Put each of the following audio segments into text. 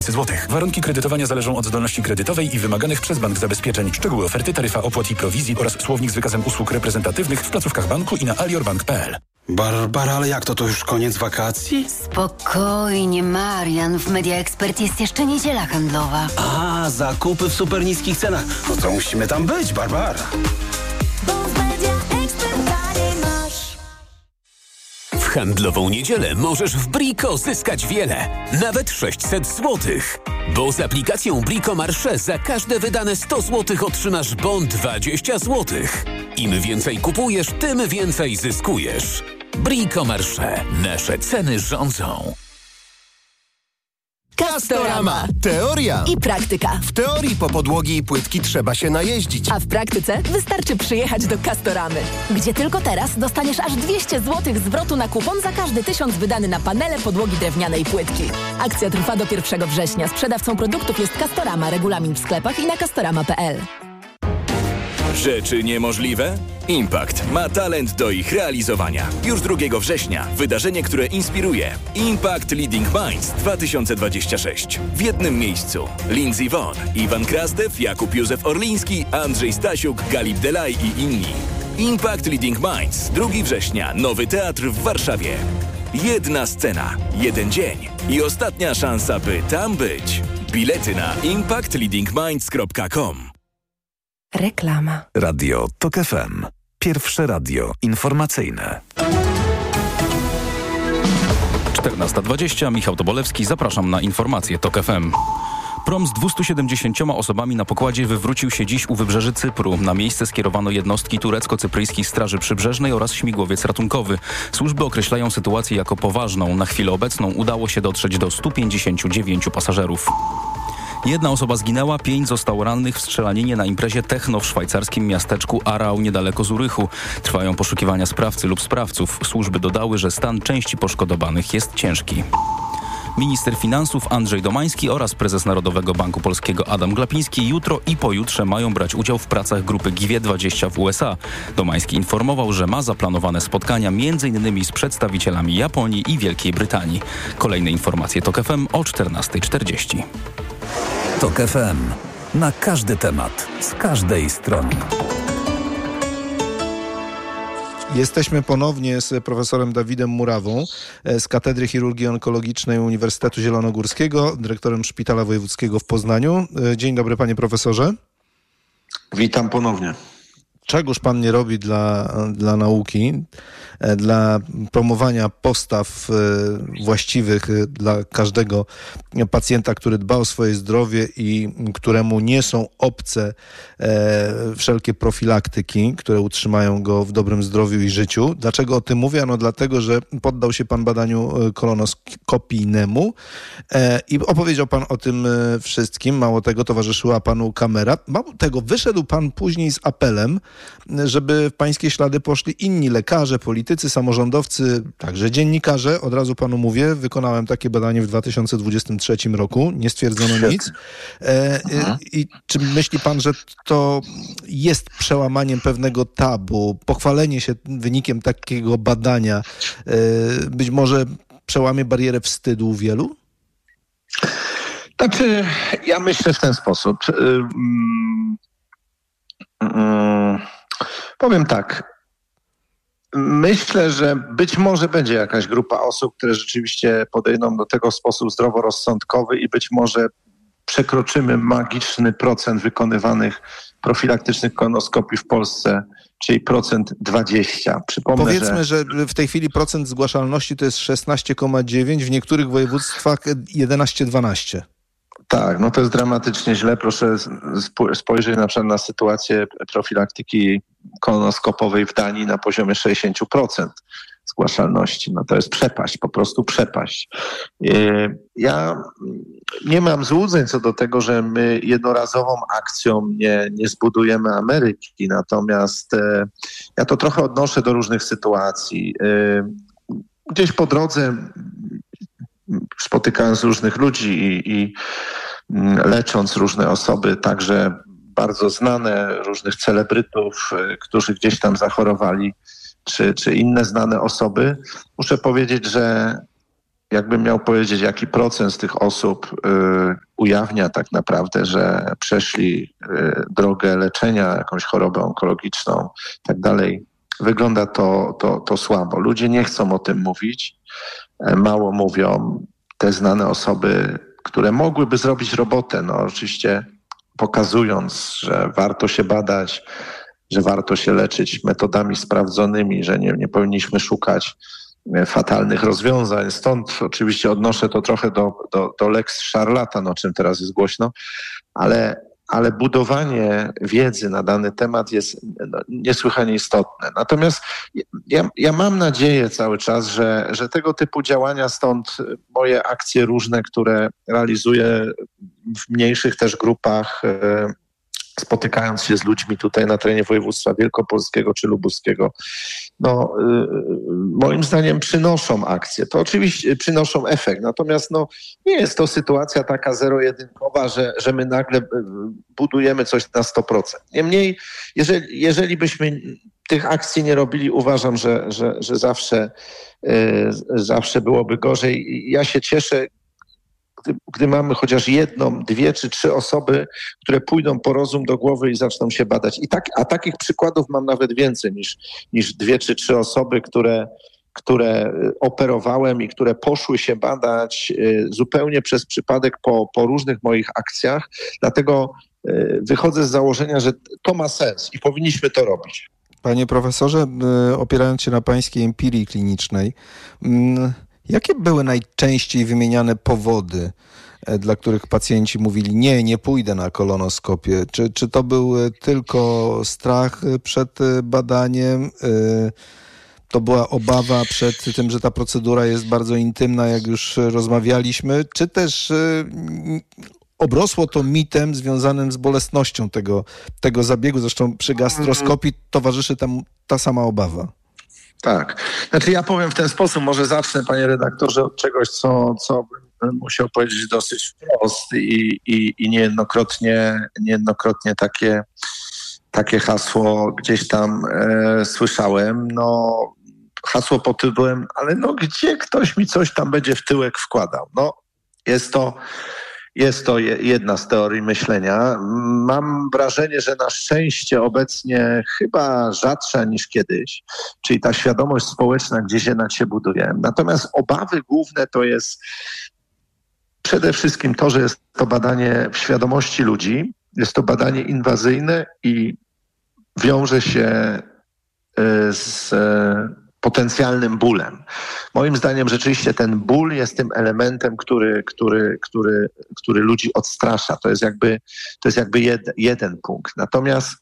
złotych. Warunki kredytowania zależą od zdolności kredytowej i wymaganych przez bank zabezpieczeń. Szczegóły oferty, taryfa opłat i prowizji oraz słownik z wykazem usług reprezentatywnych w placówkach banku i na aliorbank.pl. Barbara, ale jak to już koniec wakacji? Spokojnie, Marian. W Media Expert jest jeszcze niedziela handlowa. A, zakupy w super niskich cenach. No to musimy tam być, Barbara. W handlową niedzielę możesz w Brico zyskać wiele, nawet 600 zł. Bo z aplikacją Brico Marché za każde wydane 100 zł otrzymasz bon 20 zł. Im więcej kupujesz, tym więcej zyskujesz. Brico Marché. Nasze ceny rządzą. Castorama. Teoria i praktyka. W teorii po podłogi i płytki trzeba się najeździć. A w praktyce wystarczy przyjechać do Castoramy, gdzie tylko teraz dostaniesz aż 200 zł zwrotu na kupon za każdy 1000 wydany na panele, podłogi drewniane i płytki. Akcja trwa do 1 września. Sprzedawcą produktów jest Castorama. Regulamin w sklepach i na castorama.pl. Rzeczy niemożliwe? Impact ma talent do ich realizowania. Już 2 września wydarzenie, które inspiruje. Impact Leading Minds 2026. W jednym miejscu Lindsey Vonn, Iwan Krastew, Jakub Józef Orliński, Andrzej Stasiuk, Galip Delay i inni. Impact Leading Minds 2 września. Nowy teatr w Warszawie. Jedna scena, jeden dzień i ostatnia szansa, by tam być. Bilety na impactleadingminds.com. Reklama. Radio TOK FM. Pierwsze radio informacyjne. 14:20. Michał Tobolewski. Zapraszam na informacje TOK FM. Prom z 270 osobami na pokładzie wywrócił się dziś u wybrzeży Cypru. Na miejsce skierowano jednostki turecko-cypryjskich Straży Przybrzeżnej oraz śmigłowiec ratunkowy. Służby określają sytuację jako poważną. Na chwilę obecną udało się dotrzeć do 159 pasażerów. 1 osoba zginęła, 5 zostało rannych w strzelaninie na imprezie techno w szwajcarskim miasteczku Aarau niedaleko Zurychu. Trwają poszukiwania sprawcy lub sprawców. Służby dodały, że stan części poszkodowanych jest ciężki. Minister finansów Andrzej Domański oraz prezes Narodowego Banku Polskiego Adam Glapiński jutro i pojutrze mają brać udział w pracach grupy G20 w USA. Domański informował, że ma zaplanowane spotkania m.in. z przedstawicielami Japonii i Wielkiej Brytanii. Kolejne informacje TOK FM o 14:40. TOK FM. Na każdy temat, z każdej strony. Jesteśmy ponownie z profesorem Dawidem Murawą z Katedry Chirurgii Onkologicznej Uniwersytetu Zielonogórskiego, dyrektorem Szpitala Wojewódzkiego w Poznaniu. Dzień dobry, panie profesorze. Witam ponownie. Czegoż pan nie robi dla nauki, dla promowania postaw właściwych dla każdego pacjenta, który dba o swoje zdrowie i któremu nie są obce wszelkie profilaktyki, które utrzymają go w dobrym zdrowiu i życiu. Dlaczego o tym mówię? No dlatego, że poddał się pan badaniu kolonoskopijnemu i opowiedział pan o tym wszystkim. Mało tego, towarzyszyła panu kamera. Mało tego, wyszedł pan później z apelem, żeby w pańskie ślady poszli inni lekarze, politycy, samorządowcy, także dziennikarze. Od razu panu mówię, wykonałem takie badanie w 2023 roku, nie stwierdzono nic. I czy myśli pan, że to jest przełamaniem pewnego tabu, pochwalenie się wynikiem takiego badania, być może przełamie barierę wstydu u wielu? Znaczy, ja myślę w ten sposób. Powiem tak. Myślę, że być może będzie jakaś grupa osób, które rzeczywiście podejdą do tego w sposób zdroworozsądkowy i być może przekroczymy magiczny procent wykonywanych profilaktycznych kolonoskopii w Polsce, czyli 20%. Przypomnę, powiedzmy, że w tej chwili procent zgłaszalności to jest 16,9, w niektórych województwach 11-12. Tak, no to jest dramatycznie źle. Proszę spojrzeć na przykład na sytuację profilaktyki kolonoskopowej w Danii na poziomie 60% zgłaszalności. No to jest przepaść, po prostu przepaść. Ja nie mam złudzeń co do tego, że my jednorazową akcją nie zbudujemy Ameryki, natomiast ja to trochę odnoszę do różnych sytuacji. Gdzieś po drodze spotykając różnych ludzi i lecząc różne osoby, także bardzo znane, różnych celebrytów, którzy gdzieś tam zachorowali, czy inne znane osoby, muszę powiedzieć, że jakbym miał powiedzieć, jaki procent z tych osób ujawnia tak naprawdę, że przeszli drogę leczenia, jakąś chorobę onkologiczną i tak dalej, wygląda to słabo. Ludzie nie chcą o tym mówić, mało mówią. Te znane osoby, które mogłyby zrobić robotę, no oczywiście pokazując, że warto się badać, że warto się leczyć metodami sprawdzonymi, że nie powinniśmy szukać fatalnych rozwiązań. Stąd oczywiście odnoszę to trochę do lex szarlatan, o czym teraz jest głośno, ale budowanie wiedzy na dany temat jest niesłychanie istotne. Natomiast ja mam nadzieję cały czas, że tego typu działania, stąd moje akcje różne, które realizuję w mniejszych też grupach, spotykając się z ludźmi tutaj na terenie województwa wielkopolskiego czy lubuskiego, no moim zdaniem przynoszą akcje. To oczywiście przynoszą efekt, natomiast nie jest to sytuacja taka zero-jedynkowa, że my nagle budujemy coś na 100%. Niemniej, jeżeli byśmy tych akcji nie robili, uważam, że zawsze byłoby gorzej. Ja się cieszę, gdy mamy chociaż 1, 2 czy 3 osoby, które pójdą po rozum do głowy i zaczną się badać. A takich przykładów mam nawet więcej niż 2 czy 3 osoby, które operowałem i które poszły się badać zupełnie przez przypadek po różnych moich akcjach. Dlatego wychodzę z założenia, że to ma sens i powinniśmy to robić. Panie profesorze, opierając się na pańskiej empirii klinicznej, jakie były najczęściej wymieniane powody, dla których pacjenci mówili nie pójdę na kolonoskopię? Czy to był tylko strach przed badaniem? To była obawa przed tym, że ta procedura jest bardzo intymna, jak już rozmawialiśmy? Czy też obrosło to mitem związanym z bolesnością tego zabiegu? Zresztą przy gastroskopii towarzyszy tam ta sama obawa. Tak. Znaczy ja powiem w ten sposób, może zacznę, panie redaktorze, od czegoś, co bym musiał powiedzieć dosyć wprost i niejednokrotnie takie hasło gdzieś tam słyszałem. Hasło pod tytułem, ale gdzie ktoś mi coś tam będzie w tyłek wkładał? Jest to jedna z teorii myślenia. Mam wrażenie, że na szczęście obecnie chyba rzadsza niż kiedyś, czyli ta świadomość społeczna gdzieś jednak się buduje. Natomiast obawy główne to jest przede wszystkim to, że jest to badanie w świadomości ludzi, jest to badanie inwazyjne i wiąże się z potencjalnym bólem. Moim zdaniem rzeczywiście ten ból jest tym elementem, który ludzi odstrasza. To jest jakby jeden punkt. Natomiast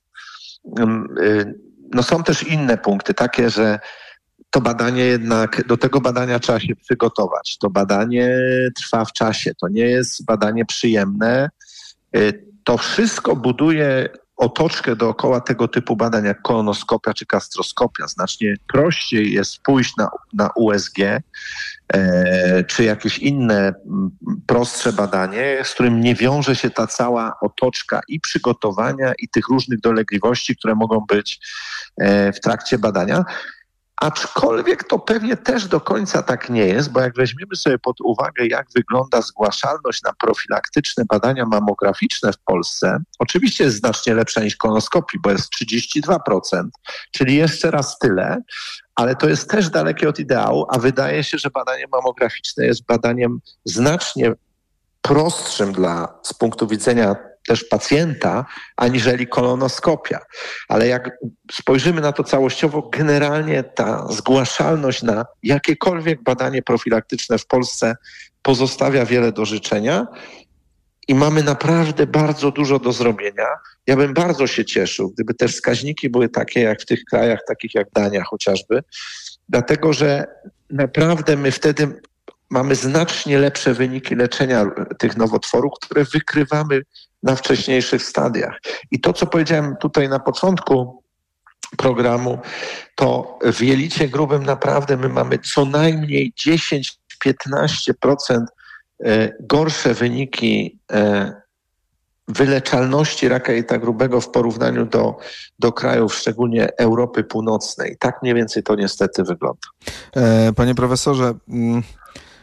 są też inne punkty, takie, że to badanie jednak, do tego badania trzeba się przygotować. To badanie trwa w czasie. To nie jest badanie przyjemne. To wszystko buduje otoczkę dookoła tego typu badań jak kolonoskopia czy gastroskopia. Znacznie prościej jest pójść na USG czy jakieś inne prostsze badanie, z którym nie wiąże się ta cała otoczka i przygotowania i tych różnych dolegliwości, które mogą być w trakcie badania. Aczkolwiek to pewnie też do końca tak nie jest, bo jak weźmiemy sobie pod uwagę, jak wygląda zgłaszalność na profilaktyczne badania mammograficzne w Polsce, oczywiście jest znacznie lepsza niż kolonoskopii, bo jest 32%, czyli jeszcze raz tyle, ale to jest też dalekie od ideału, a wydaje się, że badanie mammograficzne jest badaniem znacznie prostszym z punktu widzenia też pacjenta, aniżeli kolonoskopia. Ale jak spojrzymy na to całościowo, generalnie ta zgłaszalność na jakiekolwiek badanie profilaktyczne w Polsce pozostawia wiele do życzenia i mamy naprawdę bardzo dużo do zrobienia. Ja bym bardzo się cieszył, gdyby te wskaźniki były takie jak w tych krajach, takich jak Dania chociażby, dlatego że naprawdę my wtedy mamy znacznie lepsze wyniki leczenia tych nowotworów, które wykrywamy na wcześniejszych stadiach. I to, co powiedziałem tutaj na początku programu, to w jelicie grubym naprawdę my mamy co najmniej 10-15% gorsze wyniki wyleczalności raka jelita grubego w porównaniu do krajów, szczególnie Europy Północnej. Tak mniej więcej to niestety wygląda. Panie profesorze,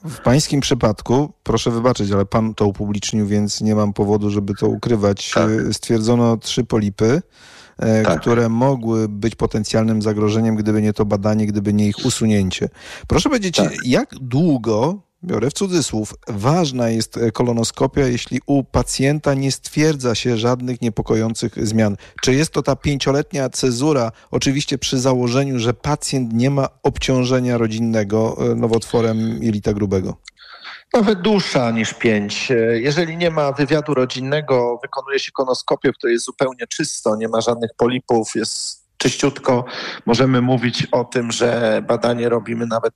W pańskim przypadku, proszę wybaczyć, ale pan to upublicznił, więc nie mam powodu, żeby to ukrywać. Tak. Stwierdzono 3 polipy, które mogły być potencjalnym zagrożeniem, gdyby nie to badanie, gdyby nie ich usunięcie. Proszę powiedzieć, jak długo, biorę w cudzysłów, ważna jest kolonoskopia, jeśli u pacjenta nie stwierdza się żadnych niepokojących zmian? Czy jest to ta 5-letnia cezura, oczywiście przy założeniu, że pacjent nie ma obciążenia rodzinnego nowotworem jelita grubego? Nawet dłuższa niż 5. Jeżeli nie ma wywiadu rodzinnego, wykonuje się kolonoskopię, w której jest zupełnie czysto, nie ma żadnych polipów, jest czyściutko. Możemy mówić o tym, że badanie robimy nawet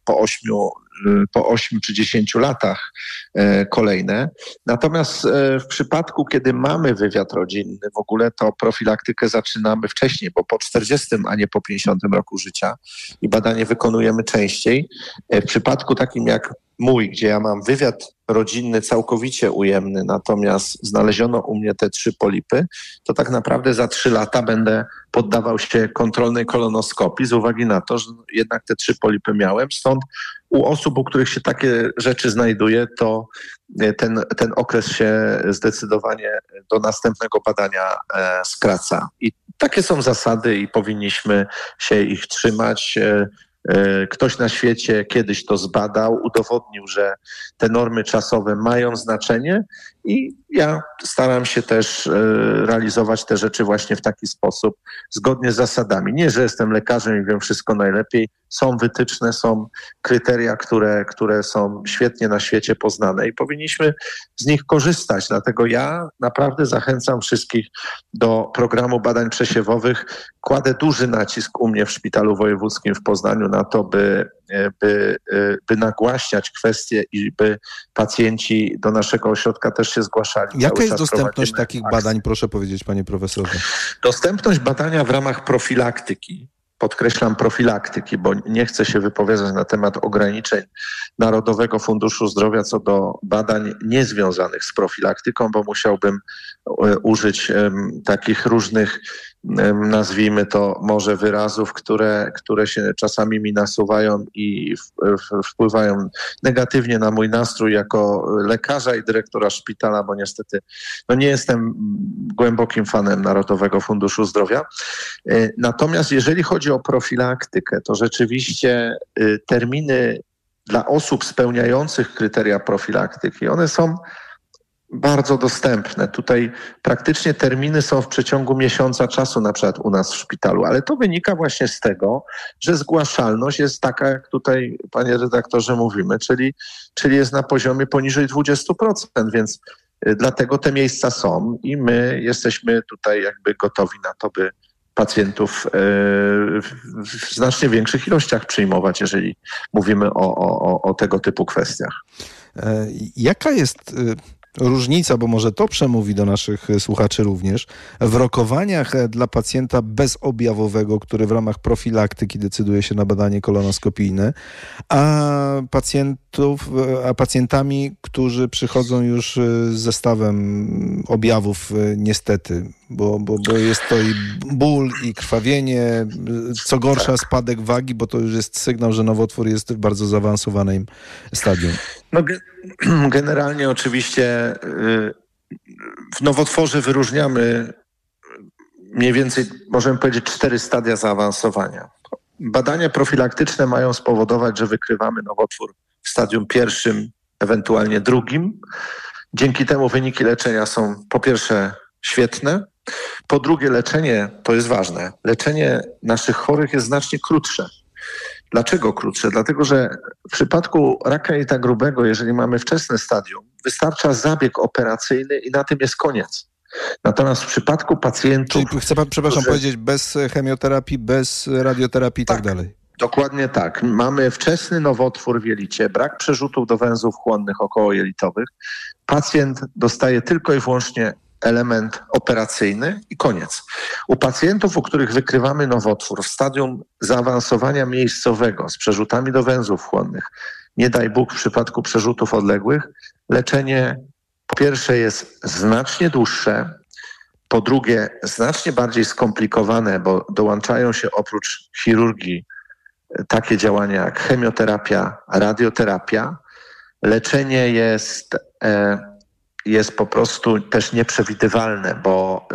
po 8 czy 10 latach kolejne. Natomiast w przypadku, kiedy mamy wywiad rodzinny, w ogóle to profilaktykę zaczynamy wcześniej, bo po 40, a nie po 50 roku życia i badanie wykonujemy częściej. W przypadku takim jak mój, gdzie ja mam wywiad rodzinny całkowicie ujemny, natomiast znaleziono u mnie te 3 polipy, to tak naprawdę za 3 lata będę poddawał się kontrolnej kolonoskopii z uwagi na to, że jednak te 3 polipy miałem. Stąd u osób, u których się takie rzeczy znajduje, to ten okres się zdecydowanie do następnego badania skraca. I takie są zasady i powinniśmy się ich trzymać. Ktoś na świecie kiedyś to zbadał, udowodnił, że te normy czasowe mają znaczenie i ja staram się też realizować te rzeczy właśnie w taki sposób, zgodnie z zasadami. Nie, że jestem lekarzem i wiem wszystko najlepiej. Są wytyczne, są kryteria, które są świetnie na świecie poznane i powinniśmy z nich korzystać. Dlatego ja naprawdę zachęcam wszystkich do programu badań przesiewowych. Kładę duży nacisk u mnie w Szpitalu Wojewódzkim w Poznaniu na to, by nagłaśniać kwestie i by pacjenci do naszego ośrodka też się zgłaszali. Jaka jest dostępność takich badań, proszę powiedzieć, panie profesorze? Dostępność badania w ramach profilaktyki, podkreślam profilaktyki, bo nie chcę się wypowiadać na temat ograniczeń Narodowego Funduszu Zdrowia co do badań niezwiązanych z profilaktyką, bo musiałbym użyć takich różnych, nazwijmy to może wyrazów, które się czasami mi nasuwają i wpływają negatywnie na mój nastrój jako lekarza i dyrektora szpitala, bo niestety nie jestem głębokim fanem Narodowego Funduszu Zdrowia. Natomiast jeżeli chodzi o profilaktykę, to rzeczywiście terminy dla osób spełniających kryteria profilaktyki, one są bardzo dostępne. Tutaj praktycznie terminy są w przeciągu miesiąca czasu, na przykład u nas w szpitalu, ale to wynika właśnie z tego, że zgłaszalność jest taka, jak tutaj, panie redaktorze, mówimy, czyli jest na poziomie poniżej 20%, więc dlatego te miejsca są i my jesteśmy tutaj jakby gotowi na to, by pacjentów w znacznie większych ilościach przyjmować, jeżeli mówimy o tego typu kwestiach. Jaka jest różnica, bo może to przemówi do naszych słuchaczy również, w rokowaniach dla pacjenta bezobjawowego, który w ramach profilaktyki decyduje się na badanie kolonoskopijne, a pacjentami, którzy przychodzą już z zestawem objawów niestety, bo jest to i ból, i krwawienie, co gorsza spadek wagi, bo to już jest sygnał, że nowotwór jest w bardzo zaawansowanym stadium. Generalnie oczywiście w nowotworze wyróżniamy mniej więcej, możemy powiedzieć, 4 stadia zaawansowania. Badania profilaktyczne mają spowodować, że wykrywamy nowotwór w stadium 1, ewentualnie 2. Dzięki temu wyniki leczenia są po pierwsze świetne, po drugie leczenie, to jest ważne, leczenie naszych chorych jest znacznie krótsze. Dlaczego krótsze? Dlatego, że w przypadku raka jelita grubego, jeżeli mamy wczesne stadium, wystarcza zabieg operacyjny i na tym jest koniec. Natomiast w przypadku pacjentów... Czyli chcę pan, powiedzieć, bez chemioterapii, bez radioterapii i tak dalej. Dokładnie tak. Mamy wczesny nowotwór w jelicie, brak przerzutów do węzłów chłonnych okołojelitowych. Pacjent dostaje tylko i wyłącznie element operacyjny i koniec. U pacjentów, u których wykrywamy nowotwór w stadium zaawansowania miejscowego z przerzutami do węzłów chłonnych, nie daj Bóg w przypadku przerzutów odległych, leczenie po pierwsze jest znacznie dłuższe, po drugie znacznie bardziej skomplikowane, bo dołączają się oprócz chirurgii takie działania jak chemioterapia, radioterapia. leczenie jest po prostu też nieprzewidywalne, bo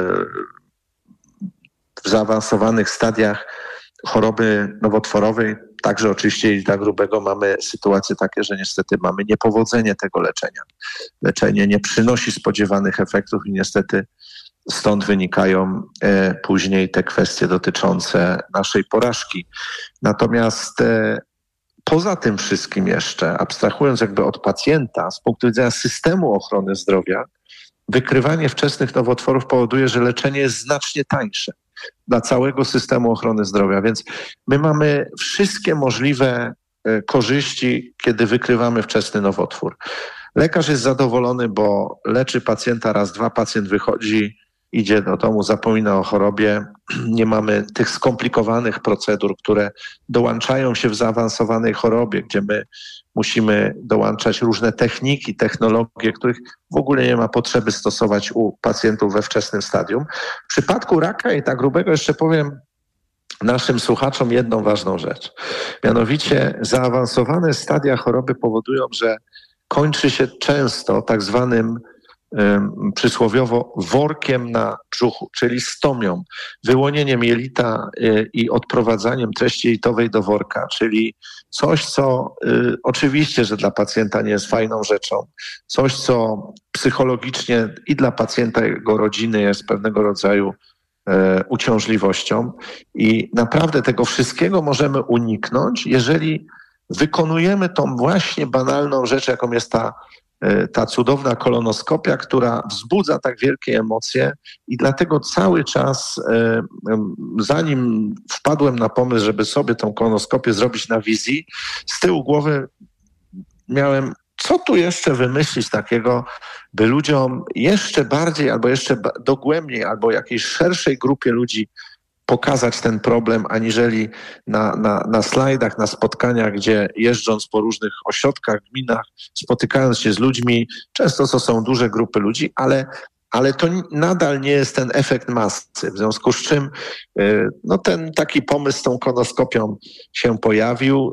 w zaawansowanych stadiach choroby nowotworowej, także oczywiście jelita grubego, mamy sytuacje takie, że niestety mamy niepowodzenie tego leczenia. Leczenie nie przynosi spodziewanych efektów i niestety stąd wynikają później te kwestie dotyczące naszej porażki. Natomiast poza tym wszystkim jeszcze, abstrahując jakby od pacjenta, z punktu widzenia systemu ochrony zdrowia, wykrywanie wczesnych nowotworów powoduje, że leczenie jest znacznie tańsze dla całego systemu ochrony zdrowia. Więc my mamy wszystkie możliwe korzyści, kiedy wykrywamy wczesny nowotwór. Lekarz jest zadowolony, bo leczy pacjenta raz, dwa, pacjent wychodzi, idzie do domu, zapomina o chorobie. Nie mamy tych skomplikowanych procedur, które dołączają się w zaawansowanej chorobie, gdzie my musimy dołączać różne techniki, technologie, których w ogóle nie ma potrzeby stosować u pacjentów we wczesnym stadium. W przypadku raka jelita grubego jeszcze powiem naszym słuchaczom jedną ważną rzecz. Mianowicie zaawansowane stadia choroby powodują, że kończy się często tak zwanym przysłowiowo workiem na brzuchu, czyli stomią, wyłonieniem jelita i odprowadzaniem treści jelitowej do worka, czyli coś, co oczywiście, że dla pacjenta nie jest fajną rzeczą, coś, co psychologicznie i dla pacjenta i jego rodziny jest pewnego rodzaju uciążliwością i naprawdę tego wszystkiego możemy uniknąć, jeżeli wykonujemy tą właśnie banalną rzecz, jaką jest ta cudowna kolonoskopia, która wzbudza tak wielkie emocje i dlatego cały czas, zanim wpadłem na pomysł, żeby sobie tą kolonoskopię zrobić na wizji, z tyłu głowy miałem, co tu jeszcze wymyślić takiego, by ludziom jeszcze bardziej albo jeszcze dogłębniej, albo jakiejś szerszej grupie ludzi pokazać ten problem, aniżeli na slajdach, na spotkaniach, gdzie jeżdżąc po różnych ośrodkach, gminach, spotykając się z ludźmi, często to są duże grupy ludzi, ale to nadal nie jest ten efekt masy, w związku z czym ten taki pomysł z tą kolonoskopią się pojawił.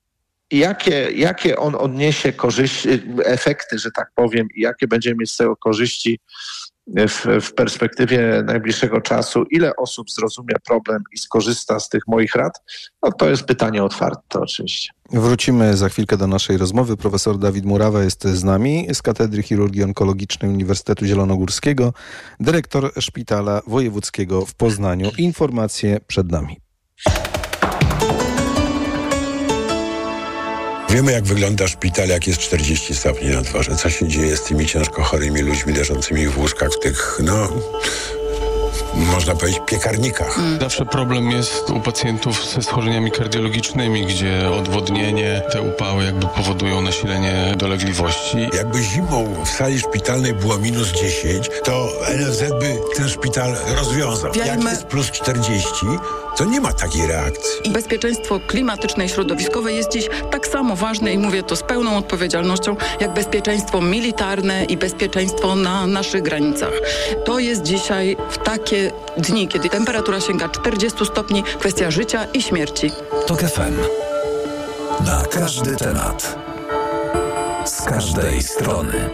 Jakie on odniesie korzyści, efekty, że tak powiem, i jakie będziemy mieć z tego korzyści w perspektywie najbliższego czasu, ile osób zrozumie problem i skorzysta z tych moich rad, to jest pytanie otwarte oczywiście. Wrócimy za chwilkę do naszej rozmowy. Profesor Dawid Murawa jest z nami z Katedry Chirurgii Onkologicznej Uniwersytetu Zielonogórskiego, dyrektor Szpitala Wojewódzkiego w Poznaniu. Informacje przed nami. Wiemy, jak wygląda szpital, jak jest 40 stopni na dworze. Co się dzieje z tymi ciężko chorymi ludźmi leżącymi w łóżkach, w tych, można powiedzieć, piekarnikach. Zawsze problem jest u pacjentów ze schorzeniami kardiologicznymi, gdzie odwodnienie, te upały jakby powodują nasilenie dolegliwości. Jakby zimą w sali szpitalnej było minus 10, to NFZ by ten szpital rozwiązał. Jak jest plus 40, to nie ma takiej reakcji. I bezpieczeństwo klimatyczne i środowiskowe jest dziś tak samo ważne i mówię to z pełną odpowiedzialnością, jak bezpieczeństwo militarne i bezpieczeństwo na naszych granicach. To jest dzisiaj w takie dni, kiedy temperatura sięga 40 stopni, kwestia życia i śmierci. TOK FM. Na każdy temat. Z każdej strony.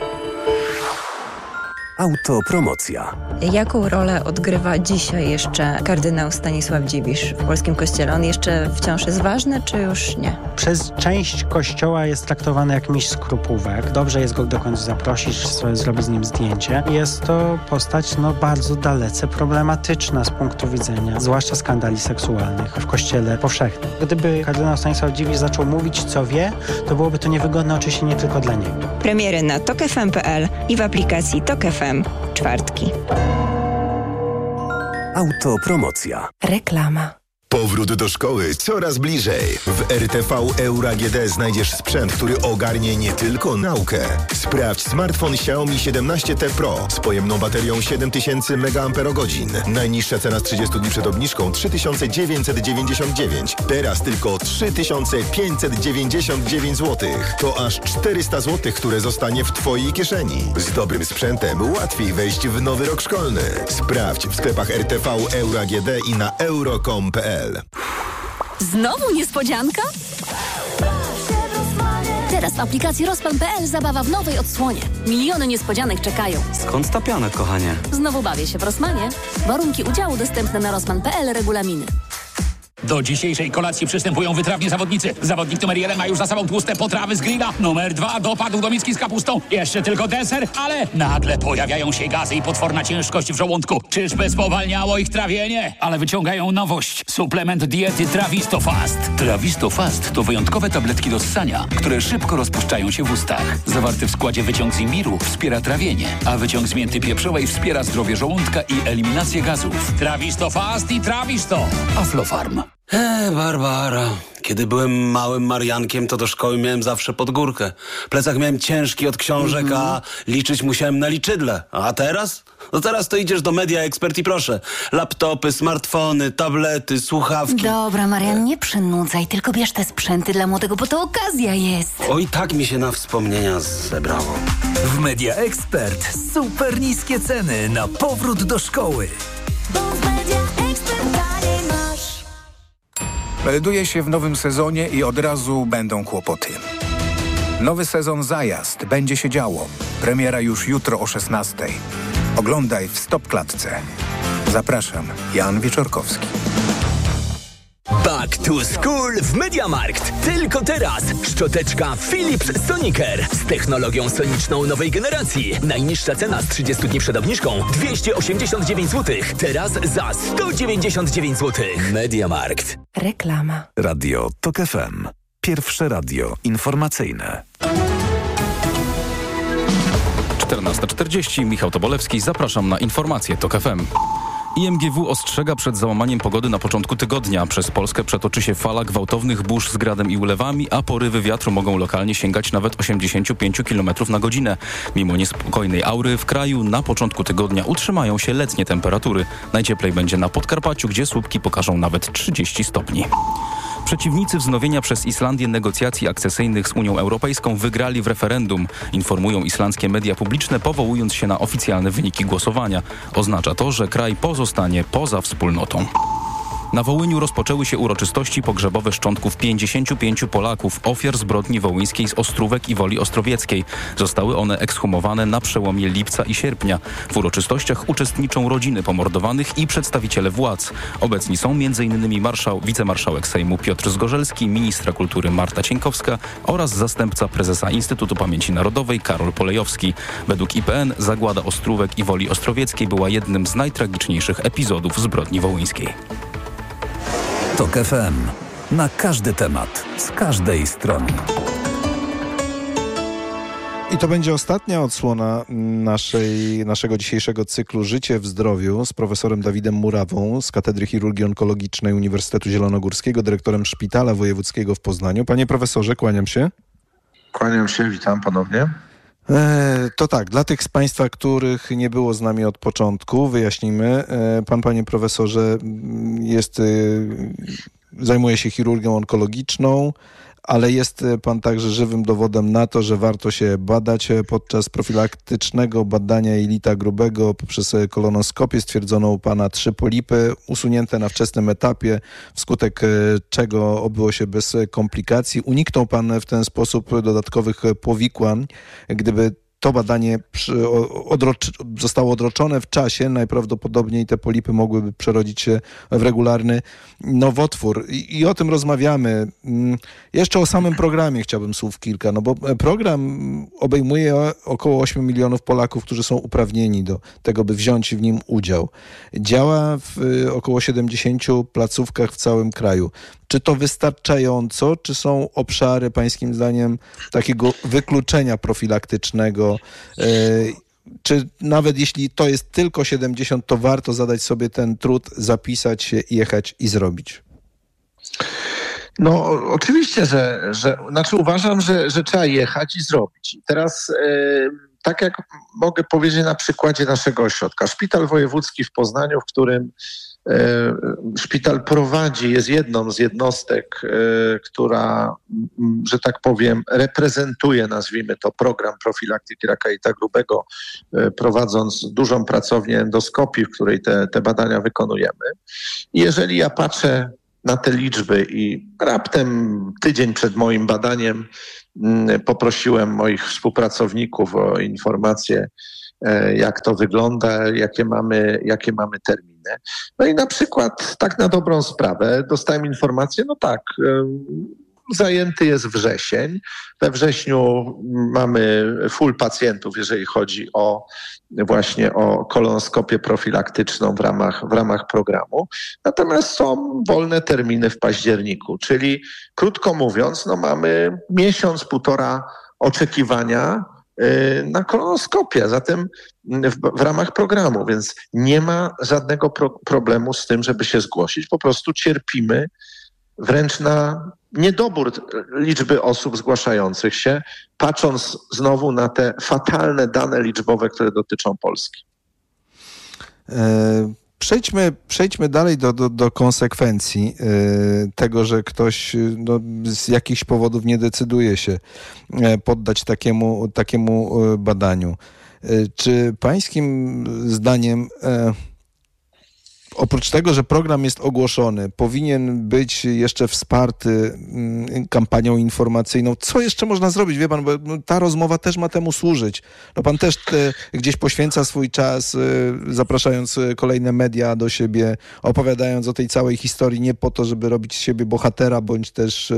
Autopromocja. Jaką rolę odgrywa dzisiaj jeszcze kardynał Stanisław Dziwisz w polskim kościele? On jeszcze wciąż jest ważny, czy już nie? Przez część kościoła jest traktowany jak mistrz skrupówek. Dobrze jest go do końca zaprosić, zrobić z nim zdjęcie. Jest to postać bardzo dalece problematyczna z punktu widzenia, zwłaszcza skandali seksualnych w kościele powszechnym. Gdyby kardynał Stanisław Dziwisz zaczął mówić, co wie, to byłoby to niewygodne oczywiście nie tylko dla niego. Premiery na tokfm.pl i w aplikacji TOK FM. Czwartki. Autopromocja. Reklama. Powrót do szkoły coraz bliżej. W RTV Euro AGD znajdziesz sprzęt, który ogarnie nie tylko naukę. Sprawdź smartfon Xiaomi 17T Pro z pojemną baterią 7000 mAh. Najniższa cena z 30 dni przed obniżką 3999. Teraz tylko 3599 zł. To aż 400 zł, które zostanie w Twojej kieszeni. Z dobrym sprzętem łatwiej wejść w nowy rok szkolny. Sprawdź w sklepach RTV Euro AGD i na euro.com.pl. Znowu niespodzianka? Teraz w aplikacji Rosman.pl zabawa w nowej odsłonie. Miliony niespodzianek czekają. Skąd ta piana, kochanie? Znowu bawię się w Rosmanie. Warunki udziału dostępne na Rosman.pl, regulaminy. Do dzisiejszej kolacji przystępują wytrawni zawodnicy. Zawodnik numer 1 ma już za sobą tłuste potrawy z grilla. Numer 2 dopadł do miski z kapustą. Jeszcze tylko deser, ale nagle pojawiają się gazy i potworna ciężkość w żołądku. Czyżby spowalniało ich trawienie? Ale wyciągają nowość. Suplement diety Trawisto Fast. Trawisto Fast to wyjątkowe tabletki do ssania, które szybko rozpuszczają się w ustach. Zawarty w składzie wyciąg z imbiru wspiera trawienie, a wyciąg z mięty pieprzowej wspiera zdrowie żołądka i eliminację gazów. Trawisto Fast i Trawisto. Aflofarm. Barbara. Kiedy byłem małym Mariankiem, to do szkoły miałem zawsze pod górkę. Plecak miałem ciężki od książek, a liczyć musiałem na liczydle. A teraz? No teraz to idziesz do Media Expert i proszę. Laptopy, smartfony, tablety, słuchawki. Dobra, Marian, nie przynudzaj, tylko bierz te sprzęty dla młodego, bo to okazja jest. Oj, tak mi się na wspomnienia zebrało. W Media Expert super niskie ceny na powrót do szkoły. Melduje się w nowym sezonie i od razu będą kłopoty. Nowy sezon Zajazd. Będzie się działo. Premiera już jutro o 16:00. Oglądaj w Stopklatce. Zapraszam, Jan Wieczorkowski. Back to School w MediaMarkt. Tylko teraz szczoteczka Philips Sonicare z technologią soniczną nowej generacji. Najniższa cena z 30 dni przed obniżką 289 zł. Teraz za 199 zł. MediaMarkt. Reklama. Radio TOK FM. Pierwsze radio informacyjne. 14:40. Michał Tobolewski. Zapraszam na informacje TOK FM. IMGW ostrzega przed załamaniem pogody na początku tygodnia. Przez Polskę przetoczy się fala gwałtownych burz z gradem i ulewami, a porywy wiatru mogą lokalnie sięgać nawet 85 km na godzinę. Mimo niespokojnej aury w kraju na początku tygodnia utrzymają się letnie temperatury. Najcieplej będzie na Podkarpaciu, gdzie słupki pokażą nawet 30 stopni. Przeciwnicy wznowienia przez Islandię negocjacji akcesyjnych z Unią Europejską wygrali w referendum, informują islandzkie media publiczne, powołując się na oficjalne wyniki głosowania. Oznacza to, że kraj pozostanie poza wspólnotą. Na Wołyniu rozpoczęły się uroczystości pogrzebowe szczątków 55 Polaków, ofiar zbrodni wołyńskiej z Ostrówek i Woli Ostrowieckiej. Zostały one ekshumowane na przełomie lipca i sierpnia. W uroczystościach uczestniczą rodziny pomordowanych i przedstawiciele władz. Obecni są m.in. wicemarszałek Sejmu Piotr Zgorzelski, ministra kultury Marta Cieńkowska oraz zastępca prezesa Instytutu Pamięci Narodowej Karol Polejowski. Według IPN zagłada Ostrówek i Woli Ostrowieckiej była jednym z najtragiczniejszych epizodów zbrodni wołyńskiej. TOK FM. Na każdy temat, z każdej strony. I to będzie ostatnia odsłona naszego dzisiejszego cyklu Życie w zdrowiu z profesorem Dawidem Murawą z Katedry Chirurgii Onkologicznej Uniwersytetu Zielonogórskiego, dyrektorem Szpitala Wojewódzkiego w Poznaniu. Panie profesorze, kłaniam się. Kłaniam się, witam ponownie. To tak, dla tych z Państwa, których nie było z nami od początku, wyjaśnijmy. Pan, panie profesorze, zajmuje się chirurgią onkologiczną, ale jest pan także żywym dowodem na to, że warto się badać. Podczas profilaktycznego badania jelita grubego poprzez kolonoskopię stwierdzono u pana 3 polipy usunięte na wczesnym etapie, wskutek czego obyło się bez komplikacji. Uniknął pan w ten sposób dodatkowych powikłań. Gdyby to badanie zostało odroczone w czasie, najprawdopodobniej te polipy mogłyby przerodzić się w regularny nowotwór. I o tym rozmawiamy. Jeszcze o samym programie chciałbym słów kilka, no bo program obejmuje około 8 milionów Polaków, którzy są uprawnieni do tego, by wziąć w nim udział. Działa w około 70 placówkach w całym kraju. Czy to wystarczająco? Czy są obszary, pańskim zdaniem, takiego wykluczenia profilaktycznego? Czy nawet jeśli to jest tylko 70, to warto zadać sobie ten trud, zapisać się, jechać i zrobić? No oczywiście, znaczy uważam, że trzeba jechać i zrobić. I teraz tak jak mogę powiedzieć na przykładzie naszego ośrodka. Szpital Wojewódzki w Poznaniu, w którym szpital prowadzi, jest jedną z jednostek, która, że tak powiem, reprezentuje, nazwijmy to, program profilaktyki raka jelita grubego, prowadząc dużą pracownię endoskopii, w której te badania wykonujemy. I jeżeli ja patrzę na te liczby i raptem tydzień przed moim badaniem poprosiłem moich współpracowników o informację, jak to wygląda, jakie mamy terminy. No i na przykład tak na dobrą sprawę dostałem informację, zajęty jest wrzesień. We wrześniu mamy full pacjentów, jeżeli chodzi właśnie o kolonoskopię profilaktyczną w ramach programu. Natomiast są wolne terminy w październiku, czyli krótko mówiąc, mamy miesiąc, półtora oczekiwania na kolonoskopię, zatem w ramach programu, więc nie ma żadnego problemu z tym, żeby się zgłosić. Po prostu cierpimy wręcz na niedobór liczby osób zgłaszających się, patrząc znowu na te fatalne dane liczbowe, które dotyczą Polski. Przejdźmy dalej do konsekwencji tego, że ktoś z jakichś powodów nie decyduje się poddać takiemu badaniu. Czy pańskim zdaniem oprócz tego, że program jest ogłoszony, powinien być jeszcze wsparty kampanią informacyjną? Co jeszcze można zrobić? Wie pan, bo ta rozmowa też ma temu służyć. Pan też gdzieś poświęca swój czas, zapraszając kolejne media do siebie, opowiadając o tej całej historii nie po to, żeby robić z siebie bohatera, bądź też,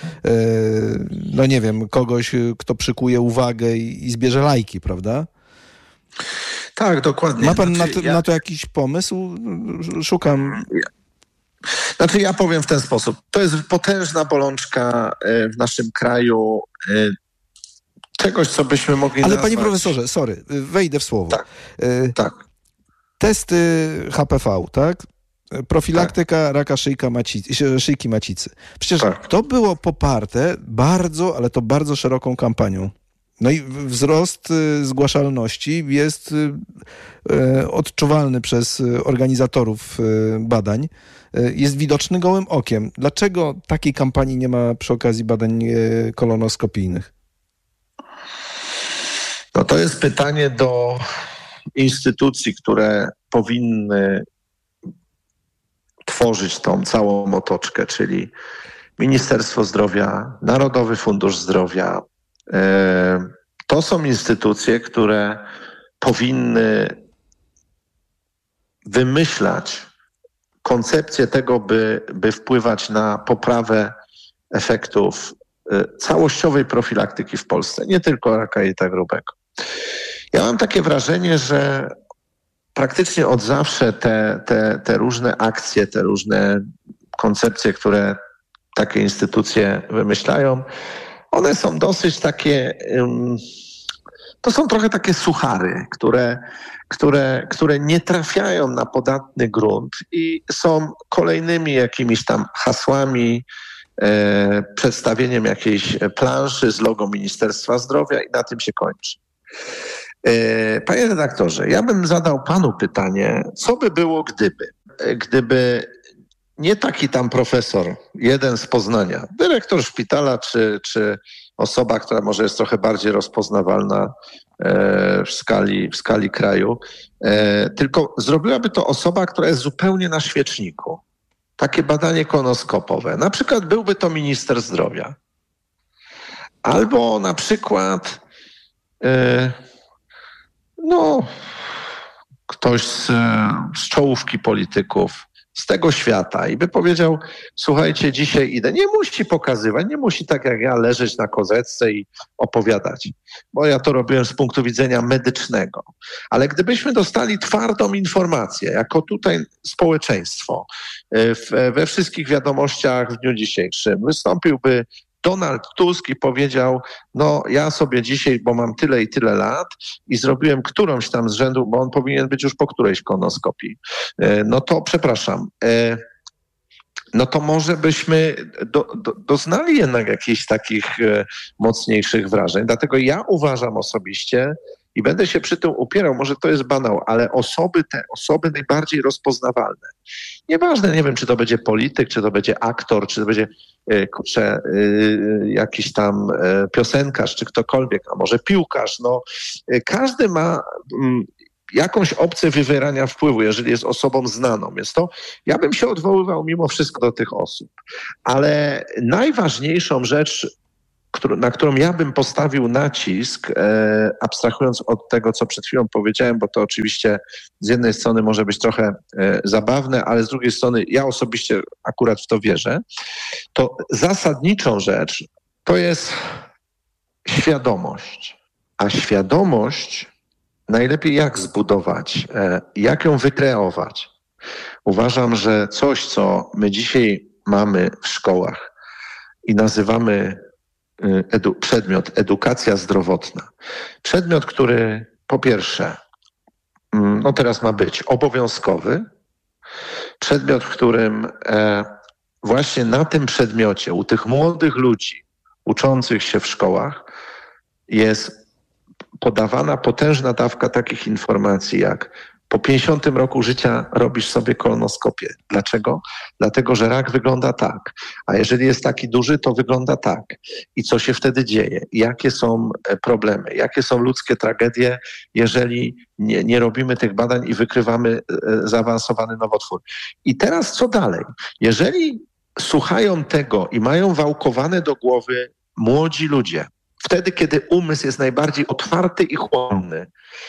kogoś, kto przykuje uwagę i zbierze lajki, prawda? Tak, dokładnie. Ma pan na to jakiś pomysł? Szukam. Ja powiem w ten sposób. To jest potężna bolączka w naszym kraju, czegoś, co byśmy mogli nazwać... Ale panie profesorze, sorry, wejdę w słowo. Tak. Testy HPV, tak? Profilaktyka raka szyjki macicy. Przecież to było poparte bardzo, ale to bardzo szeroką kampanią. No i wzrost zgłaszalności jest odczuwalny przez organizatorów badań, jest widoczny gołym okiem. Dlaczego takiej kampanii nie ma przy okazji badań kolonoskopijnych? To jest pytanie do instytucji, które powinny tworzyć tą całą otoczkę, czyli Ministerstwo Zdrowia, Narodowy Fundusz Zdrowia. To są instytucje, które powinny wymyślać koncepcję tego, by wpływać na poprawę efektów całościowej profilaktyki w Polsce, nie tylko raka jelita grubego. Ja mam takie wrażenie, że praktycznie od zawsze te różne akcje, te różne koncepcje, które takie instytucje wymyślają, one są dosyć takie, to są trochę takie suchary, które nie trafiają na podatny grunt i są kolejnymi jakimiś tam hasłami, przedstawieniem jakiejś planszy z logo Ministerstwa Zdrowia i na tym się kończy. Panie redaktorze, ja bym zadał panu pytanie, co by było gdyby nie taki tam profesor, jeden z Poznania, dyrektor szpitala czy osoba, która może jest trochę bardziej rozpoznawalna w skali kraju, tylko zrobiłaby to osoba, która jest zupełnie na świeczniku. Takie badanie kolonoskopowe. Na przykład byłby to minister zdrowia. Albo na przykład ktoś z czołówki polityków z tego świata i by powiedział, słuchajcie, dzisiaj idę. Nie musi pokazywać, nie musi tak jak ja leżeć na kozetce i opowiadać, bo ja to robiłem z punktu widzenia medycznego. Ale gdybyśmy dostali twardą informację, jako tutaj społeczeństwo, we wszystkich wiadomościach w dniu dzisiejszym wystąpiłby Donald Tusk i powiedział, ja sobie dzisiaj, bo mam tyle i tyle lat i zrobiłem którąś tam z rzędu, bo on powinien być już po którejś kolonoskopii. To przepraszam. To może byśmy doznali jednak jakichś takich mocniejszych wrażeń. Dlatego ja uważam osobiście i będę się przy tym upierał, może to jest banał, ale osoby najbardziej rozpoznawalne. Nieważne, nie wiem, czy to będzie polityk, czy to będzie aktor, czy to będzie jakiś tam piosenkarz, czy ktokolwiek, a może piłkarz. Każdy ma jakąś opcję wywierania wpływu, jeżeli jest osobą znaną. Więc to ja bym się odwoływał mimo wszystko do tych osób. Ale najważniejszą rzecz, na którą ja bym postawił nacisk, abstrahując od tego, co przed chwilą powiedziałem, bo to oczywiście z jednej strony może być trochę zabawne, ale z drugiej strony ja osobiście akurat w to wierzę, to zasadniczą rzecz to jest świadomość. A świadomość najlepiej jak zbudować, jak ją wykreować. Uważam, że coś, co my dzisiaj mamy w szkołach i nazywamy przedmiot edukacja zdrowotna. Przedmiot, który po pierwsze, teraz ma być obowiązkowy. Przedmiot, w którym właśnie na tym przedmiocie u tych młodych ludzi uczących się w szkołach jest podawana potężna dawka takich informacji jak po 50 roku życia robisz sobie kolonoskopię. Dlaczego? Dlatego, że rak wygląda tak. A jeżeli jest taki duży, to wygląda tak. I co się wtedy dzieje? Jakie są problemy? Jakie są ludzkie tragedie, jeżeli nie robimy tych badań i wykrywamy zaawansowany nowotwór? I teraz co dalej? Jeżeli słuchają tego i mają wałkowane do głowy młodzi ludzie, wtedy, kiedy umysł jest najbardziej otwarty i chłonny,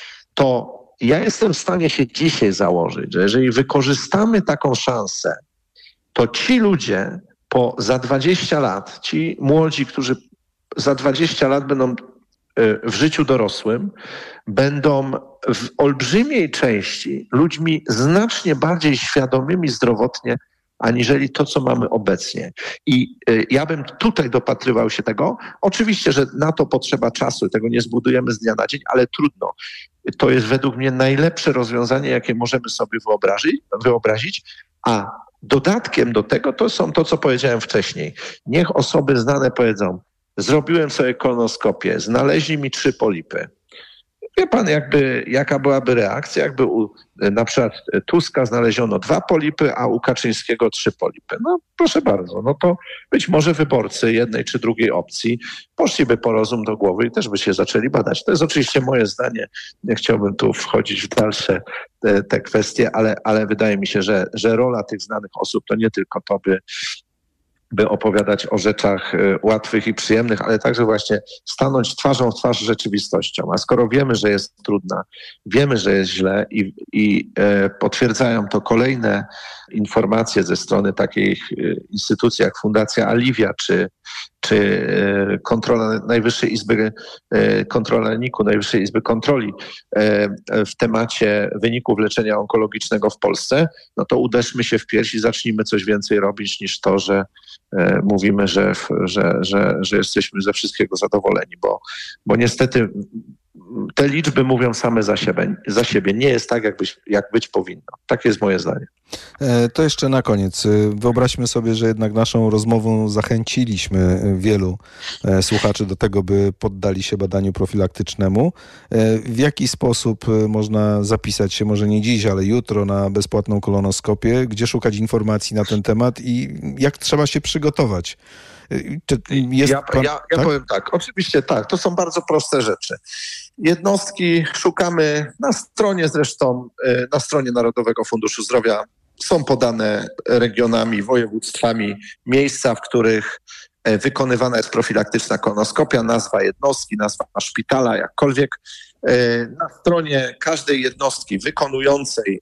to ja jestem w stanie się dzisiaj założyć, że jeżeli wykorzystamy taką szansę, to ci ludzie za 20 lat, ci młodzi, którzy za 20 lat będą w życiu dorosłym, będą w olbrzymiej części ludźmi znacznie bardziej świadomymi zdrowotnie, aniżeli to, co mamy obecnie. I ja bym tutaj dopatrywał się tego. Oczywiście, że na to potrzeba czasu, tego nie zbudujemy z dnia na dzień, ale trudno. To jest według mnie najlepsze rozwiązanie, jakie możemy sobie wyobrazić, a dodatkiem do tego to są to, co powiedziałem wcześniej. Niech osoby znane powiedzą, zrobiłem sobie kolonoskopię, znaleźli mi 3 polipy. Wie pan, jaka byłaby reakcja, jakby na przykład Tuska znaleziono 2 polipy, a u Kaczyńskiego 3 polipy. No proszę bardzo, no to być może wyborcy jednej czy drugiej opcji poszliby po rozum do głowy i też by się zaczęli badać. To jest oczywiście moje zdanie, nie chciałbym tu wchodzić w dalsze te kwestie, ale wydaje mi się, że rola tych znanych osób to nie tylko to, by opowiadać o rzeczach łatwych i przyjemnych, ale także właśnie stanąć twarzą w twarz z rzeczywistością. A skoro wiemy, że jest trudna, wiemy, że jest źle i potwierdzają to kolejne informacje ze strony takich instytucji jak Fundacja Alivia czy kontrola Najwyższej Izby, kontrola NIK-u, Najwyższej Izby Kontroli w temacie wyników leczenia onkologicznego w Polsce, no to uderzmy się w pierś i zacznijmy coś więcej robić niż to, że mówimy, że jesteśmy ze wszystkiego zadowoleni, bo niestety te liczby mówią same za siebie. Nie jest tak, jak być powinno. Takie jest moje zdanie. To jeszcze na koniec. Wyobraźmy sobie, że jednak naszą rozmową zachęciliśmy wielu słuchaczy do tego, by poddali się badaniu profilaktycznemu. W jaki sposób można zapisać się, może nie dziś, ale jutro na bezpłatną kolonoskopię? Gdzie szukać informacji na ten temat i jak trzeba się przygotować? Ja powiem tak, oczywiście tak, to są bardzo proste rzeczy. Jednostki szukamy na stronie zresztą, na stronie Narodowego Funduszu Zdrowia są podane regionami, województwami miejsca, w których wykonywana jest profilaktyczna kolonoskopia, nazwa jednostki, nazwa szpitala, jakkolwiek. Na stronie każdej jednostki wykonującej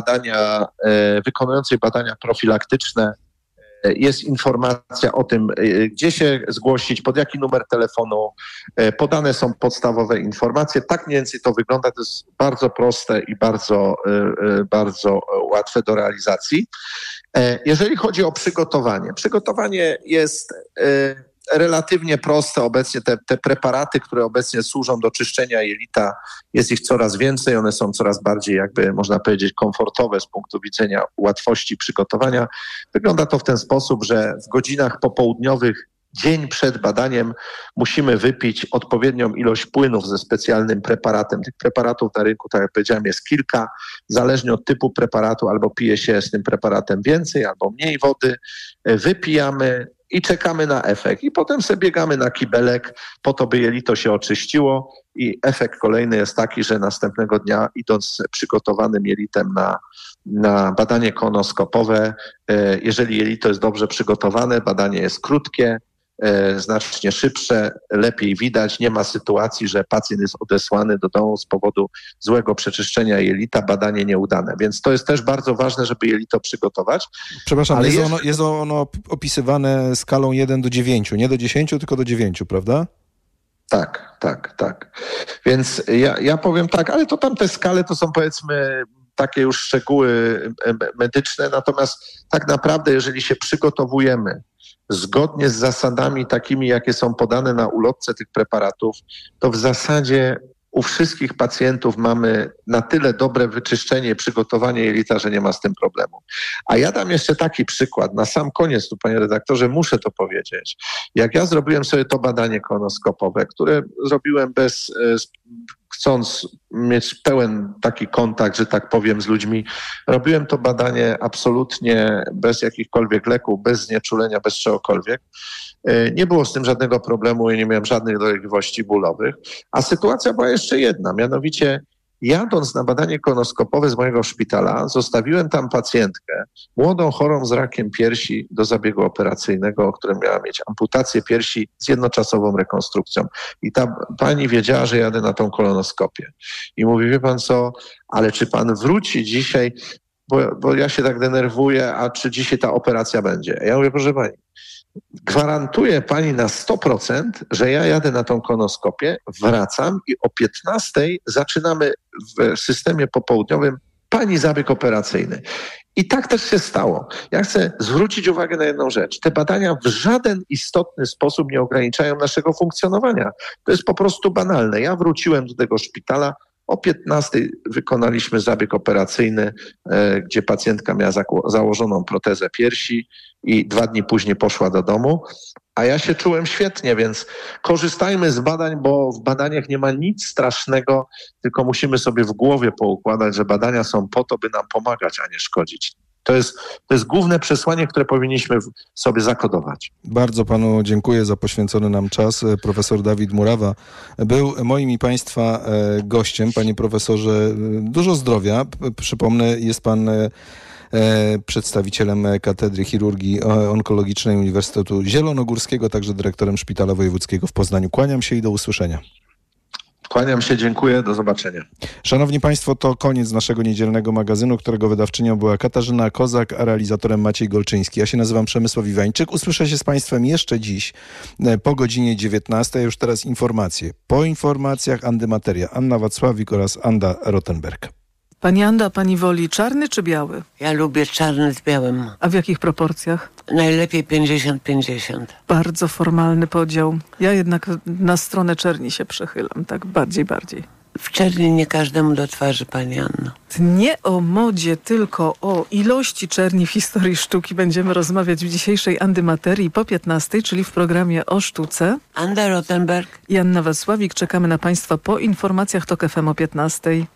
badania profilaktyczne jest informacja o tym, gdzie się zgłosić, pod jaki numer telefonu. Podane są podstawowe informacje. Tak mniej więcej to wygląda. To jest bardzo proste i bardzo łatwe do realizacji. Jeżeli chodzi o przygotowanie jest relatywnie proste. Obecnie te preparaty, które obecnie służą do czyszczenia jelita, jest ich coraz więcej. One są coraz bardziej, można powiedzieć, komfortowe z punktu widzenia łatwości przygotowania. Wygląda to w ten sposób, że w godzinach popołudniowych, dzień przed badaniem, musimy wypić odpowiednią ilość płynów ze specjalnym preparatem. Tych preparatów na rynku, tak jak powiedziałem, jest kilka. Zależnie od typu preparatu albo pije się z tym preparatem więcej, albo mniej wody. Wypijamy i czekamy na efekt. I potem sobie biegamy na kibelek po to, by jelito się oczyściło i efekt kolejny jest taki, że następnego dnia, idąc przygotowanym jelitem na badanie kolonoskopowe, jeżeli jelito jest dobrze przygotowane, badanie jest krótkie, znacznie szybsze, lepiej widać, nie ma sytuacji, że pacjent jest odesłany do domu z powodu złego przeczyszczenia jelita, badanie nieudane. Więc to jest też bardzo ważne, żeby jelito przygotować. Przepraszam, ale jest ono opisywane skalą 1 do 9, nie do 10, tylko do 9, prawda? Tak. Więc ja powiem tak, ale to tam te skale to są powiedzmy takie już szczegóły medyczne, natomiast tak naprawdę jeżeli się przygotowujemy zgodnie z zasadami takimi, jakie są podane na ulotce tych preparatów, to w zasadzie u wszystkich pacjentów mamy na tyle dobre wyczyszczenie i przygotowanie jelita, że nie ma z tym problemu. A ja dam jeszcze taki przykład. Na sam koniec tu, panie redaktorze, muszę to powiedzieć. Jak ja zrobiłem sobie to badanie kolonoskopowe, które zrobiłem chcąc mieć pełen taki kontakt, że tak powiem, z ludźmi, robiłem to badanie absolutnie bez jakichkolwiek leków, bez znieczulenia, bez czegokolwiek. Nie było z tym żadnego problemu i nie miałem żadnych dolegliwości bólowych. A sytuacja była jeszcze jedna, mianowicie jadąc na badanie kolonoskopowe z mojego szpitala, zostawiłem tam pacjentkę, młodą chorą z rakiem piersi do zabiegu operacyjnego, która miała mieć amputację piersi z jednoczasową rekonstrukcją. I ta pani wiedziała, że jadę na tą kolonoskopię. I mówi, wie pan co, ale czy pan wróci dzisiaj, bo ja się tak denerwuję, a czy dzisiaj ta operacja będzie? Ja mówię, proszę pani, gwarantuję pani na 100%, że ja jadę na tą kolonoskopię, wracam i o 15:00 zaczynamy w systemie popołudniowym pani zabieg operacyjny. I tak też się stało. Ja chcę zwrócić uwagę na jedną rzecz. Te badania w żaden istotny sposób nie ograniczają naszego funkcjonowania. To jest po prostu banalne. Ja wróciłem do tego szpitala, o 15:00 wykonaliśmy zabieg operacyjny, gdzie pacjentka miała założoną protezę piersi i 2 dni później poszła do domu. A ja się czułem świetnie, więc korzystajmy z badań, bo w badaniach nie ma nic strasznego, tylko musimy sobie w głowie poukładać, że badania są po to, by nam pomagać, a nie szkodzić. To jest główne przesłanie, które powinniśmy sobie zakodować. Bardzo panu dziękuję za poświęcony nam czas. Profesor Dawid Murawa był moim i państwa gościem. Panie profesorze, dużo zdrowia. Przypomnę, jest pan przedstawicielem Katedry Chirurgii Onkologicznej Uniwersytetu Zielonogórskiego, także dyrektorem Szpitala Wojewódzkiego w Poznaniu. Kłaniam się i do usłyszenia. Kłaniam się, dziękuję, do zobaczenia. Szanowni Państwo, to koniec naszego niedzielnego magazynu, którego wydawczynią była Katarzyna Kozak, a realizatorem Maciej Golczyński. Ja się nazywam Przemysław Iwańczyk. Usłyszę się z Państwem jeszcze dziś po godzinie 19:00. Już teraz informacje. Po informacjach Andymateria, Anna Wacławik oraz Anda Rottenberg. Pani Anda, pani woli czarny czy biały? Ja lubię czarny z białym. A w jakich proporcjach? Najlepiej 50-50. Bardzo formalny podział. Ja jednak na stronę czerni się przechylam, tak bardziej. W czerni nie każdemu do twarzy, pani Anno. Nie o modzie, tylko o ilości czerni w historii sztuki będziemy rozmawiać w dzisiejszej Andymaterii po 15:00, czyli w programie o sztuce. Anda Rottenberg i Anna Wacławik. Czekamy na Państwa po informacjach TOK FM o 15:00.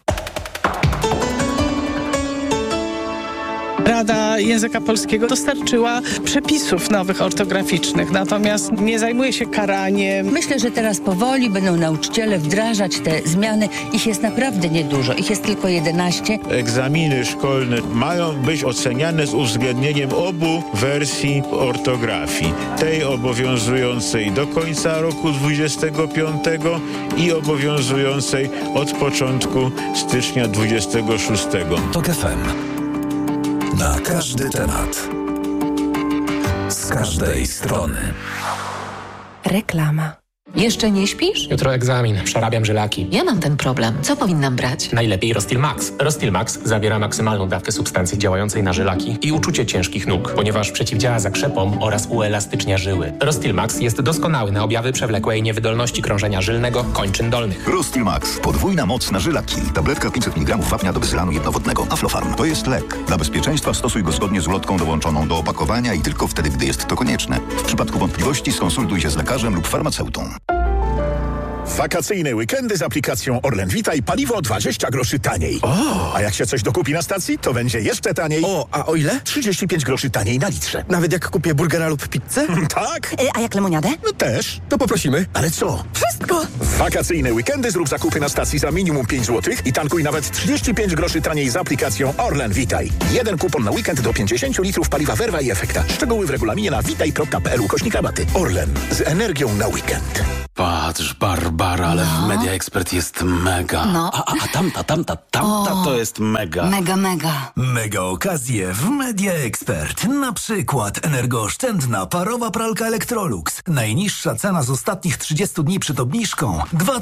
Rada Języka Polskiego dostarczyła przepisów nowych ortograficznych, natomiast nie zajmuje się karaniem. Myślę, że teraz powoli będą nauczyciele wdrażać te zmiany. Ich jest naprawdę niedużo, ich jest tylko 11. Egzaminy szkolne mają być oceniane z uwzględnieniem obu wersji ortografii. Tej obowiązującej do końca roku 25 i obowiązującej od początku stycznia 26. TOK FM. Na każdy temat. Z każdej strony. Reklama. Jeszcze nie śpisz? Jutro egzamin, przerabiam żylaki. Ja mam ten problem. Co powinnam brać? Najlepiej Rostil Max. Rostil Max zawiera maksymalną dawkę substancji działającej na żylaki i uczucie ciężkich nóg, ponieważ przeciwdziała zakrzepom oraz uelastycznia żyły. Rostil Max jest doskonały na objawy przewlekłej niewydolności krążenia żylnego kończyn dolnych. Rostil Max. Podwójna moc na żylaki. Tabletka 500 mg wapnia do bezylanu jednowodnego. Aflofarm. To jest lek. Dla bezpieczeństwa stosuj go zgodnie z ulotką dołączoną do opakowania i tylko wtedy, gdy jest to konieczne. W przypadku wątpliwości skonsultuj się z lekarzem lub farmaceutą. Wakacyjne weekendy z aplikacją Orlen Vitaj paliwo 20 groszy taniej. A jak się coś dokupi na stacji, to będzie jeszcze taniej. A o ile? 35 groszy taniej na litrze. Nawet jak kupię burgera lub pizzę? Tak. A jak lemoniadę? No też. To poprosimy. Ale co? Wszystko. Wakacyjne weekendy zrób zakupy na stacji za minimum 5 zł i tankuj nawet 35 groszy taniej z aplikacją Orlen Vitaj. Jeden kupon na weekend do 50 litrów paliwa Verva i Efekta. Szczegóły w regulaminie na vitaj.pl/rabaty. Orlen. Z energią na weekend. Patrz, Barbara, ale w Media Expert jest mega. No. A tamta to jest mega. Mega. Mega okazje w Media Expert. Na przykład energooszczędna parowa pralka Electrolux. Najniższa cena z ostatnich 30 dni przed obniżką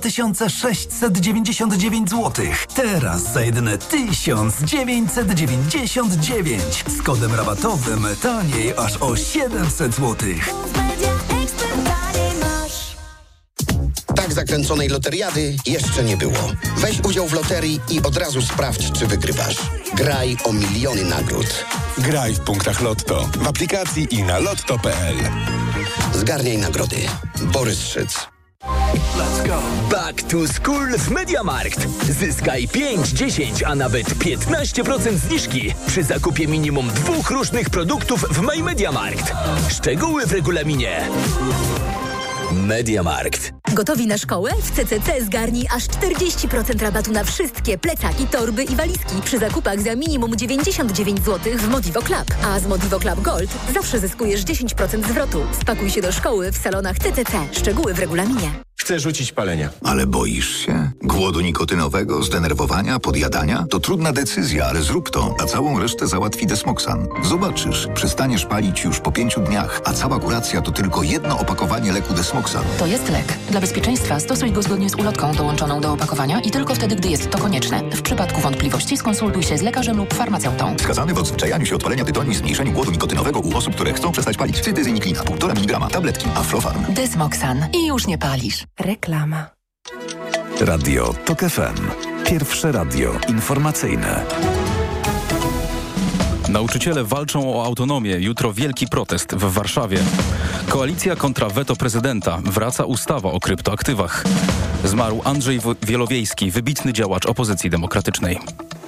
2699 zł. Teraz za jedyne 1999. Z kodem rabatowym taniej aż o 700 zł. Tak zakręconej loteriady jeszcze nie było. Weź udział w loterii i od razu sprawdź, czy wygrywasz. Graj o miliony nagród. Graj w punktach Lotto, w aplikacji i na lotto.pl. Zgarniaj nagrody. Borys Szyc. Let's go! Back to school w MediaMarkt. Zyskaj 5, 10, a nawet 15% zniżki przy zakupie minimum 2 różnych produktów w MyMediaMarkt. Szczegóły w regulaminie. MediaMarkt. Gotowi na szkołę? W CCC zgarnij aż 40% rabatu na wszystkie plecaki, torby i walizki przy zakupach za minimum 99 zł w Modivo Club. A z Modivo Club Gold zawsze zyskujesz 10% zwrotu. Spakuj się do szkoły w salonach CCC. Szczegóły w regulaminie. Chcę rzucić palenia. Ale boisz się? Głodu nikotynowego, zdenerwowania, podjadania? To trudna decyzja, ale zrób to, a całą resztę załatwi Desmoxan. Zobaczysz, przestaniesz palić już po 5 dniach, a cała kuracja to tylko jedno opakowanie leku Desmoxan. To jest lek. Dla bezpieczeństwa stosuj go zgodnie z ulotką dołączoną do opakowania i tylko wtedy, gdy jest to konieczne. W przypadku wątpliwości skonsultuj się z lekarzem lub farmaceutą. Wskazany w odzwyczajaniu się od palenia tytoniu i zmniejszeniu głodu nikotynowego u osób, które chcą przestać palić. Cytyzyniklina, 1,5 mg, tabletki, Aflofarm. Desmoxan. I już nie palisz. Reklama. Radio TOK FM. Pierwsze radio informacyjne. Nauczyciele walczą o autonomię. Jutro wielki protest w Warszawie. Koalicja kontra weto prezydenta. Wraca ustawa o kryptoaktywach. Zmarł Andrzej Wielowiejski, wybitny działacz opozycji demokratycznej.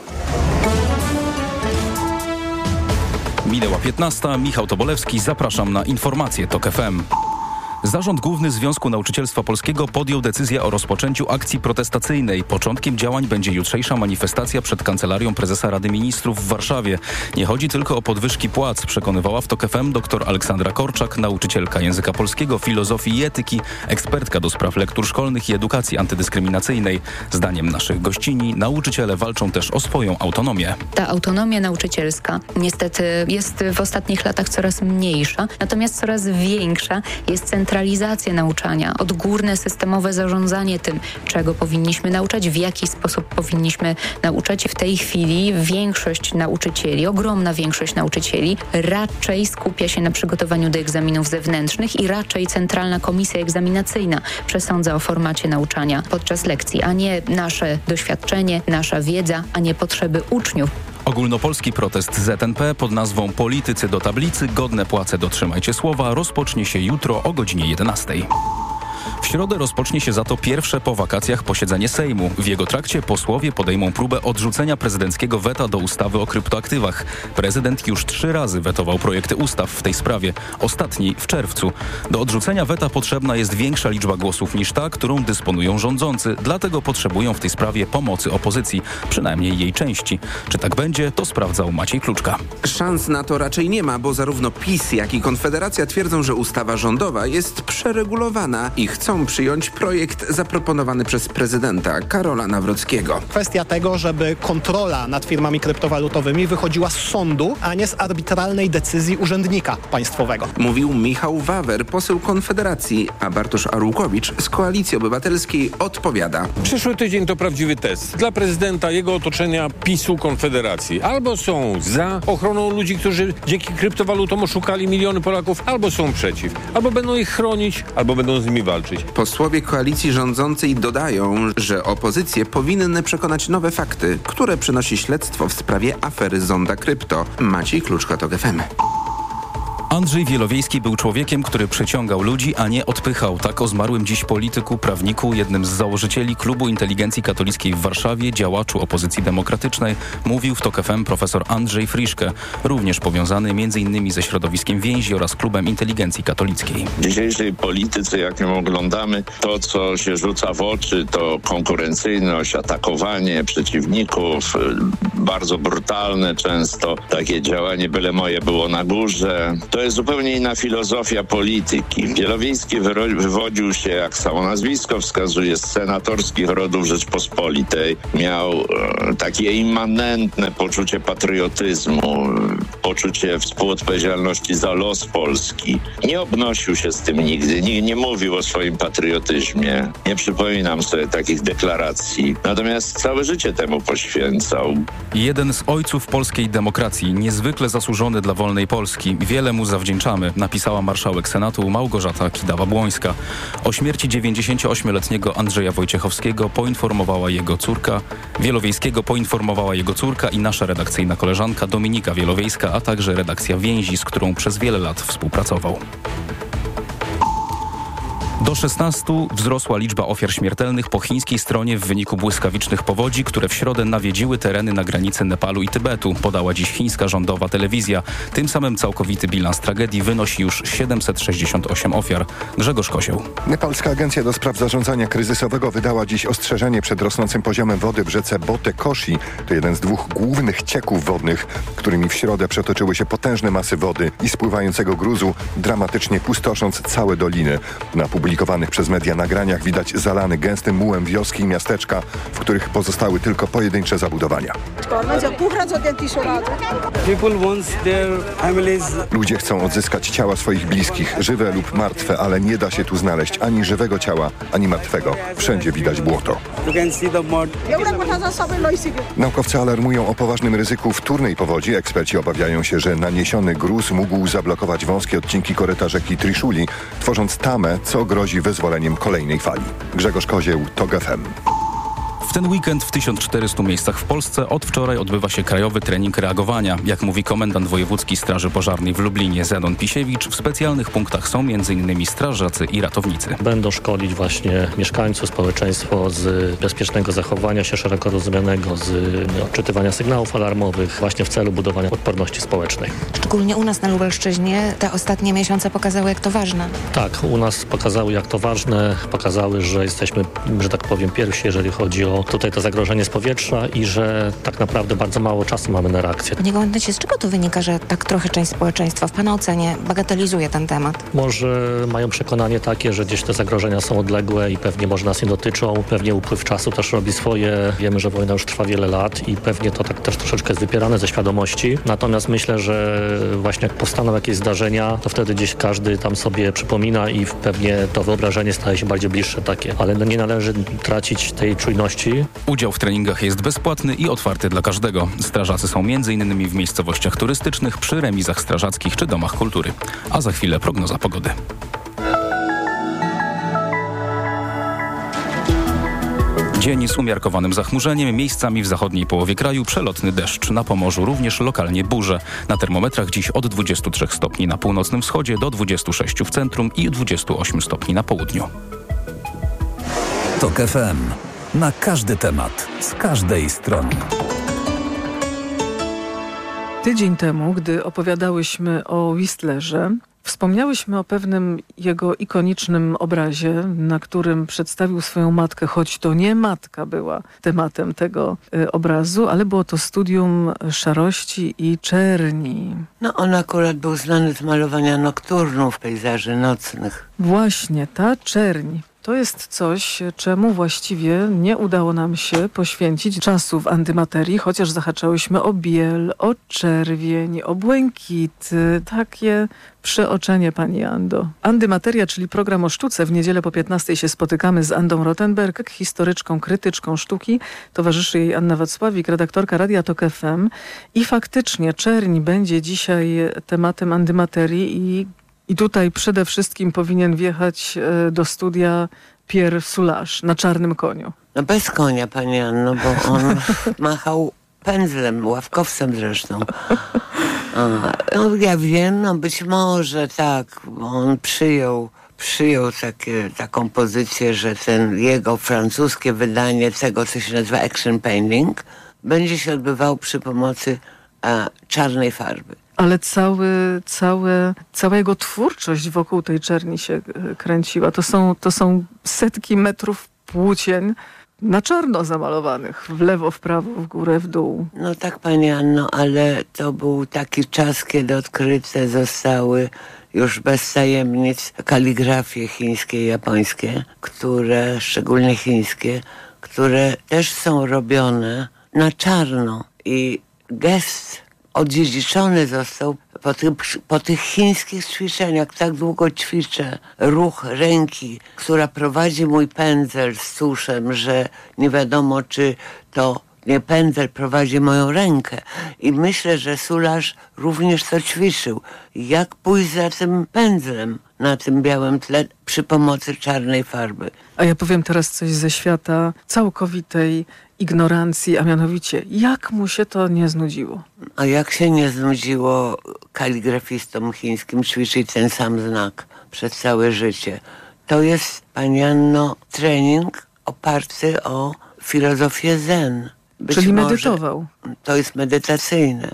Minęła 15. Michał Tobolewski. Zapraszam na informacje TOK FM. Zarząd Główny Związku Nauczycielstwa Polskiego podjął decyzję o rozpoczęciu akcji protestacyjnej. Początkiem działań będzie jutrzejsza manifestacja przed Kancelarią Prezesa Rady Ministrów w Warszawie. Nie chodzi tylko o podwyżki płac, przekonywała w TOK FM dr Aleksandra Korczak, nauczycielka języka polskiego, filozofii i etyki, ekspertka do spraw lektur szkolnych i edukacji antydyskryminacyjnej. Zdaniem naszych gościni nauczyciele walczą też o swoją autonomię. Ta autonomia nauczycielska niestety jest w ostatnich latach coraz mniejsza, natomiast coraz większa jest centralizacja nauczania, odgórne systemowe zarządzanie tym, czego powinniśmy nauczać, w jaki sposób powinniśmy nauczać. W tej chwili większość nauczycieli, ogromna większość nauczycieli raczej skupia się na przygotowaniu do egzaminów zewnętrznych i raczej Centralna Komisja Egzaminacyjna przesądza o formacie nauczania podczas lekcji, a nie nasze doświadczenie, nasza wiedza, a nie potrzeby uczniów. Ogólnopolski protest ZNP pod nazwą Politycy do tablicy, godne płace, dotrzymajcie słowa rozpocznie się jutro o godzinie 11. W środę rozpocznie się za to pierwsze po wakacjach posiedzenie Sejmu. W jego trakcie posłowie podejmą próbę odrzucenia prezydenckiego weta do ustawy o kryptoaktywach. Prezydent już 3 razy wetował projekty ustaw w tej sprawie. Ostatni w czerwcu. Do odrzucenia weta potrzebna jest większa liczba głosów niż ta, którą dysponują rządzący. Dlatego potrzebują w tej sprawie pomocy opozycji, przynajmniej jej części. Czy tak będzie, to sprawdzał Maciej Kluczka. Szans na to raczej nie ma, bo zarówno PiS, jak i Konfederacja twierdzą, że ustawa rządowa jest przeregulowana i chcą przyjąć projekt zaproponowany przez prezydenta Karola Nawrockiego. Kwestia tego, żeby kontrola nad firmami kryptowalutowymi wychodziła z sądu, a nie z arbitralnej decyzji urzędnika państwowego. Mówił Michał Wawer, poseł Konfederacji, a Bartosz Arłukowicz z Koalicji Obywatelskiej odpowiada. Przyszły tydzień to prawdziwy test dla prezydenta, jego otoczenia, PiS-u, Konfederacji. Albo są za ochroną ludzi, którzy dzięki kryptowalutom oszukali miliony Polaków, albo są przeciw. Albo będą ich chronić, albo będą z nimi walczyć. Posłowie koalicji rządzącej dodają, że opozycje powinny przekonać nowe fakty, które przynosi śledztwo w sprawie afery Zonda Krypto. Maciej Kluczka, TOK FM. Andrzej Wielowiejski był człowiekiem, który przyciągał ludzi, a nie odpychał. Tak o zmarłym dziś polityku, prawniku, jednym z założycieli Klubu Inteligencji Katolickiej w Warszawie, działaczu opozycji demokratycznej, mówił w TOK FM profesor Andrzej Friszke, również powiązany m.in. ze środowiskiem więzi oraz Klubem Inteligencji Katolickiej. W dzisiejszej polityce, jak ją oglądamy, to co się rzuca w oczy, to konkurencyjność, atakowanie przeciwników, bardzo brutalne często takie działanie byle moje było na górze. To jest zupełnie inna filozofia polityki. Wielowiejski wywodził się, jak samo nazwisko wskazuje, z senatorskich rodów Rzeczpospolitej. Miał takie immanentne poczucie patriotyzmu, poczucie współodpowiedzialności za los Polski. Nie obnosił się z tym nigdy, nie mówił o swoim patriotyzmie. Nie przypominam sobie takich deklaracji. Natomiast całe życie temu poświęcał. Jeden z ojców polskiej demokracji, niezwykle zasłużony dla wolnej Polski. Wiele mu zawdzięczamy, napisała marszałek Senatu Małgorzata Kidawa-Błońska. O śmierci 98-letniego Andrzeja Wojciechowskiego poinformowała jego córka, Wielowiejskiego poinformowała jego córka i nasza redakcyjna koleżanka Dominika Wielowiejska, a także redakcja Więzi, z którą przez wiele lat współpracował. Do 16 wzrosła liczba ofiar śmiertelnych po chińskiej stronie w wyniku błyskawicznych powodzi, które w środę nawiedziły tereny na granicy Nepalu i Tybetu, podała dziś chińska rządowa telewizja. Tym samym całkowity bilans tragedii wynosi już 768 ofiar. Grzegorz Kozioł. Nepalska Agencja do Spraw Zarządzania Kryzysowego wydała dziś ostrzeżenie przed rosnącym poziomem wody w rzece Bote Koshi. To jeden z dwóch głównych cieków wodnych, którymi w środę przetoczyły się potężne masy wody i spływającego gruzu, dramatycznie pustosząc całe doliny. Na publikowanych przez media nagraniach widać zalane gęstym mułem wioski i miasteczka, w których pozostały tylko pojedyncze zabudowania. Ludzie chcą odzyskać ciała swoich bliskich, żywe lub martwe, ale nie da się tu znaleźć ani żywego ciała, ani martwego. Wszędzie widać błoto. Naukowcy alarmują o poważnym ryzyku wtórnej powodzi. Eksperci obawiają się, że naniesiony gruz mógł zablokować wąskie odcinki koryta rzeki Trishuli, tworząc tamę, co grozi wyzwoleniem kolejnej fali. Grzegorz Kozieł, TOK FM. W ten weekend w 1400 miejscach w Polsce od wczoraj odbywa się krajowy trening reagowania. Jak mówi komendant wojewódzki Straży Pożarnej w Lublinie Zenon Pisiewicz, w specjalnych punktach są m.in. strażacy i ratownicy. Będą szkolić właśnie mieszkańców, społeczeństwo z bezpiecznego zachowania się szeroko rozumianego, z odczytywania sygnałów alarmowych właśnie w celu budowania odporności społecznej. Szczególnie u nas na Lubelszczyźnie te ostatnie miesiące pokazały, jak to ważne. Tak, u nas pokazały, jak to ważne, pokazały, że jesteśmy, że tak powiem, pierwsi, jeżeli chodzi o tutaj to zagrożenie z powietrza i że tak naprawdę bardzo mało czasu mamy na reakcję. Panie komendancie, z czego to wynika, że tak trochę część społeczeństwa w Pana ocenie bagatelizuje ten temat? Może mają przekonanie takie, że gdzieś te zagrożenia są odległe i pewnie może nas nie dotyczą. Pewnie upływ czasu też robi swoje. Wiemy, że wojna już trwa wiele lat i pewnie to tak też troszeczkę jest wypierane ze świadomości. Natomiast myślę, że właśnie jak powstaną jakieś zdarzenia, to wtedy gdzieś każdy tam sobie przypomina i pewnie to wyobrażenie staje się bardziej bliższe takie. Ale nie należy tracić tej czujności. Udział w treningach jest bezpłatny i otwarty dla każdego. Strażacy są m.in. w miejscowościach turystycznych, przy remizach strażackich czy domach kultury. A za chwilę prognoza pogody. Dzień z umiarkowanym zachmurzeniem, miejscami w zachodniej połowie kraju przelotny deszcz. Na Pomorzu również lokalnie burze. Na termometrach dziś od 23 stopni na północnym wschodzie do 26 w centrum i 28 stopni na południu. TOK FM. Na każdy temat, z każdej strony. Tydzień temu, gdy opowiadałyśmy o Whistlerze, wspomniałyśmy o pewnym jego ikonicznym obrazie, na którym przedstawił swoją matkę, choć to nie matka była tematem tego obrazu, ale było to studium szarości i czerni. No on akurat był znany z malowania nokturnów, pejzaży nocnych. Właśnie, ta czerń. To jest coś, czemu właściwie nie udało nam się poświęcić czasu w antymaterii, chociaż zahaczałyśmy o biel, o czerwień, o błękit, takie przeoczenie, pani Ando. Antymateria, czyli program o sztuce. W niedzielę po 15 się spotykamy z Andą Rothenberg, historyczką, krytyczką sztuki. Towarzyszy jej Anna Wacławik, redaktorka Radia TOK FM. I faktycznie czerń będzie dzisiaj tematem antymaterii i tutaj przede wszystkim powinien wjechać do studia Pierre Soulages na czarnym koniu. No bez konia, pani Anno, bo on machał pędzlem, ławkowcem zresztą. No ja wiem, no być może tak, bo on przyjął taką pozycję, że ten jego francuskie wydanie tego, co się nazywa action painting, będzie się odbywało przy pomocy czarnej farby. Ale cała jego twórczość wokół tej czerni się kręciła. To są setki metrów płócień na czarno zamalowanych. W lewo, w prawo, w górę, w dół. No tak, pani Anno, ale to był taki czas, kiedy odkryte zostały już bez tajemnic kaligrafie chińskie i japońskie, szczególnie chińskie, które też są robione na czarno. I gest odziedziczony został po tych chińskich ćwiczeniach. Tak długo ćwiczę ruch ręki, która prowadzi mój pędzel z tuszem, że nie wiadomo, czy to nie pędzel prowadzi moją rękę. I myślę, że Sularz również to ćwiczył. Jak pójść za tym pędzlem na tym białym tle przy pomocy czarnej farby. A ja powiem teraz coś ze świata całkowitej ignorancji, a mianowicie, jak mu się to nie znudziło? A jak się nie znudziło kaligrafistom chińskim ćwiczyć ten sam znak przez całe życie? To jest, pani Anno, trening oparty o filozofię zen. Czyli medytował. To jest medytacyjne.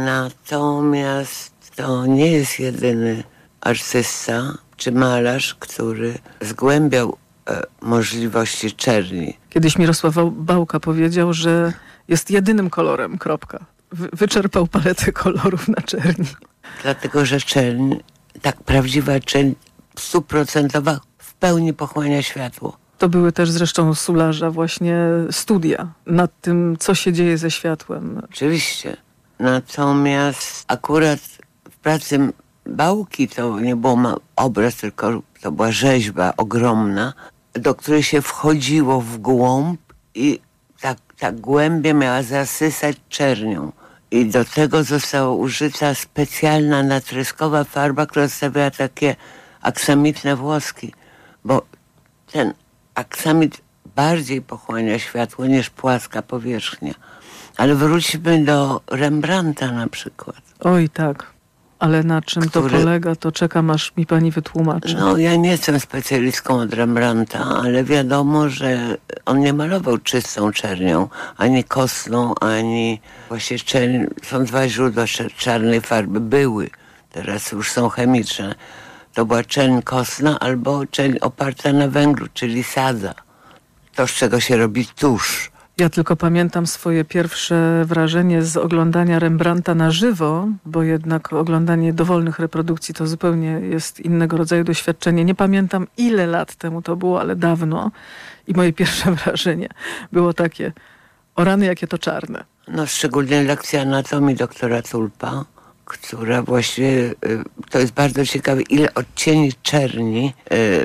Natomiast to nie jest jedyny artysta czy malarz, który zgłębiał możliwości czerni. Kiedyś Mirosław Bałka powiedział, że jest jedynym kolorem, kropka. Wyczerpał paletę kolorów na czerni. Dlatego, że czerń, tak prawdziwa czerń, 100% w pełni pochłania światło. To były też zresztą Sularza właśnie studia nad tym, co się dzieje ze światłem. Oczywiście. Natomiast akurat w pracy Bałki to nie był obraz, tylko to była rzeźba ogromna, do której się wchodziło w głąb i ta głębia miała zasysać czernią. I do tego została użyta specjalna natryskowa farba, która stawiała takie aksamitne włoski, bo ten aksamit bardziej pochłania światło niż płaska powierzchnia. Ale wróćmy do Rembrandta na przykład. Oj tak, ale na czym to polega, to czekam, aż mi pani wytłumaczy. No ja nie jestem specjalistką od Rembrandta, ale wiadomo, że on nie malował czystą czernią, ani kostną, ani właśnie czerń. Są dwa źródła czarnej farby, były, teraz już są chemiczne. To była czerń kostna albo czerń oparta na węglu, czyli sadza. To, z czego się robi tusz. Ja tylko pamiętam swoje pierwsze wrażenie z oglądania Rembrandta na żywo, bo jednak oglądanie dowolnych reprodukcji to zupełnie jest innego rodzaju doświadczenie. Nie pamiętam, ile lat temu to było, ale dawno. I moje pierwsze wrażenie było takie, o rany, jakie to czarne. No szczególnie lekcja anatomii doktora Tulpa, która właściwie, to jest bardzo ciekawe, ile odcieni czerni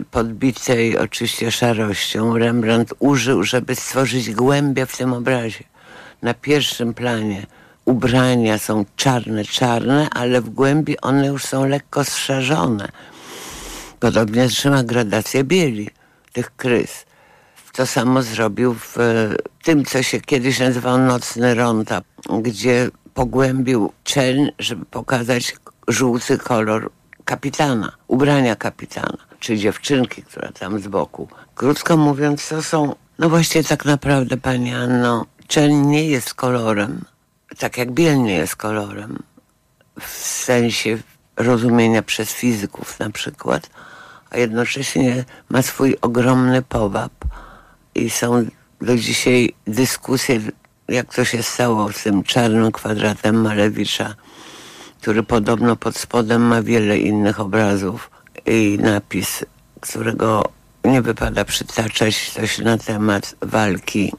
podbitej oczywiście szarością Rembrandt użył, żeby stworzyć głębię w tym obrazie. Na pierwszym planie ubrania są czarne, ale w głębi one już są lekko zszarzone. Podobnie trzyma gradację bieli tych krys. To samo zrobił w tym, co się kiedyś nazywał nocny ronta, gdzie pogłębił czerń, żeby pokazać żółty kolor kapitana, ubrania kapitana, czy dziewczynki, która tam z boku. Krótko mówiąc, to są, no właśnie tak naprawdę, pani Anno, czerń nie jest kolorem, tak jak biel nie jest kolorem, w sensie rozumienia przez fizyków na przykład, a jednocześnie ma swój ogromny powab i są do dzisiaj dyskusje, jak to się stało z tym czarnym kwadratem Malewicza, który podobno pod spodem ma wiele innych obrazów i napis, którego nie wypada przytaczać, coś na temat walki.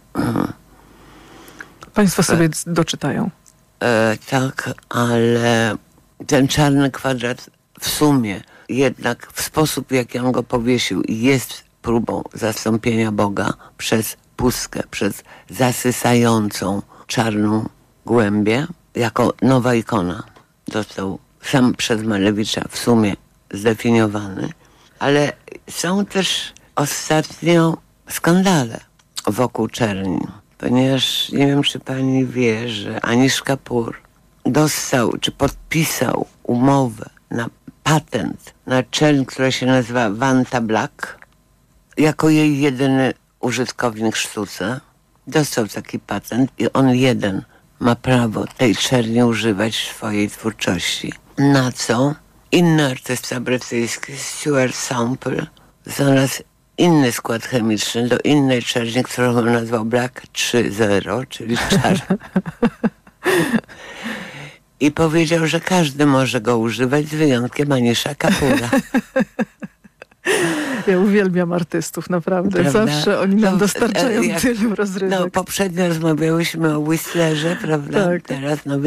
Państwo sobie doczytają. Tak, ale ten czarny kwadrat w sumie jednak w sposób, w jaki on go powiesił, jest próbą zastąpienia Boga przez pustkę, przez zasysającą czarną głębię, jako nowa ikona. Został sam przez Malewicza w sumie zdefiniowany, ale są też ostatnio skandale wokół czerni, ponieważ nie wiem, czy pani wie, że Anish Kapoor dostał, czy podpisał umowę na patent na czerń, która się nazywa Vanta Black, jako jej jedyny użytkownik w sztuce. Dostał taki patent i on jeden ma prawo tej czerni używać w swojej twórczości. Na co inny artysta brytyjski, Stuart Sample, znalazł inny skład chemiczny do innej czerni, którą on nazwał Black 3.0, czyli czarny. I powiedział, że każdy może go używać z wyjątkiem Anisha Kapura. Ja uwielbiam artystów, naprawdę. Prawda? Zawsze oni nam dostarczają tylu rozrywek. Poprzednio rozmawiałyśmy o Whistlerze, prawda? Tak. Teraz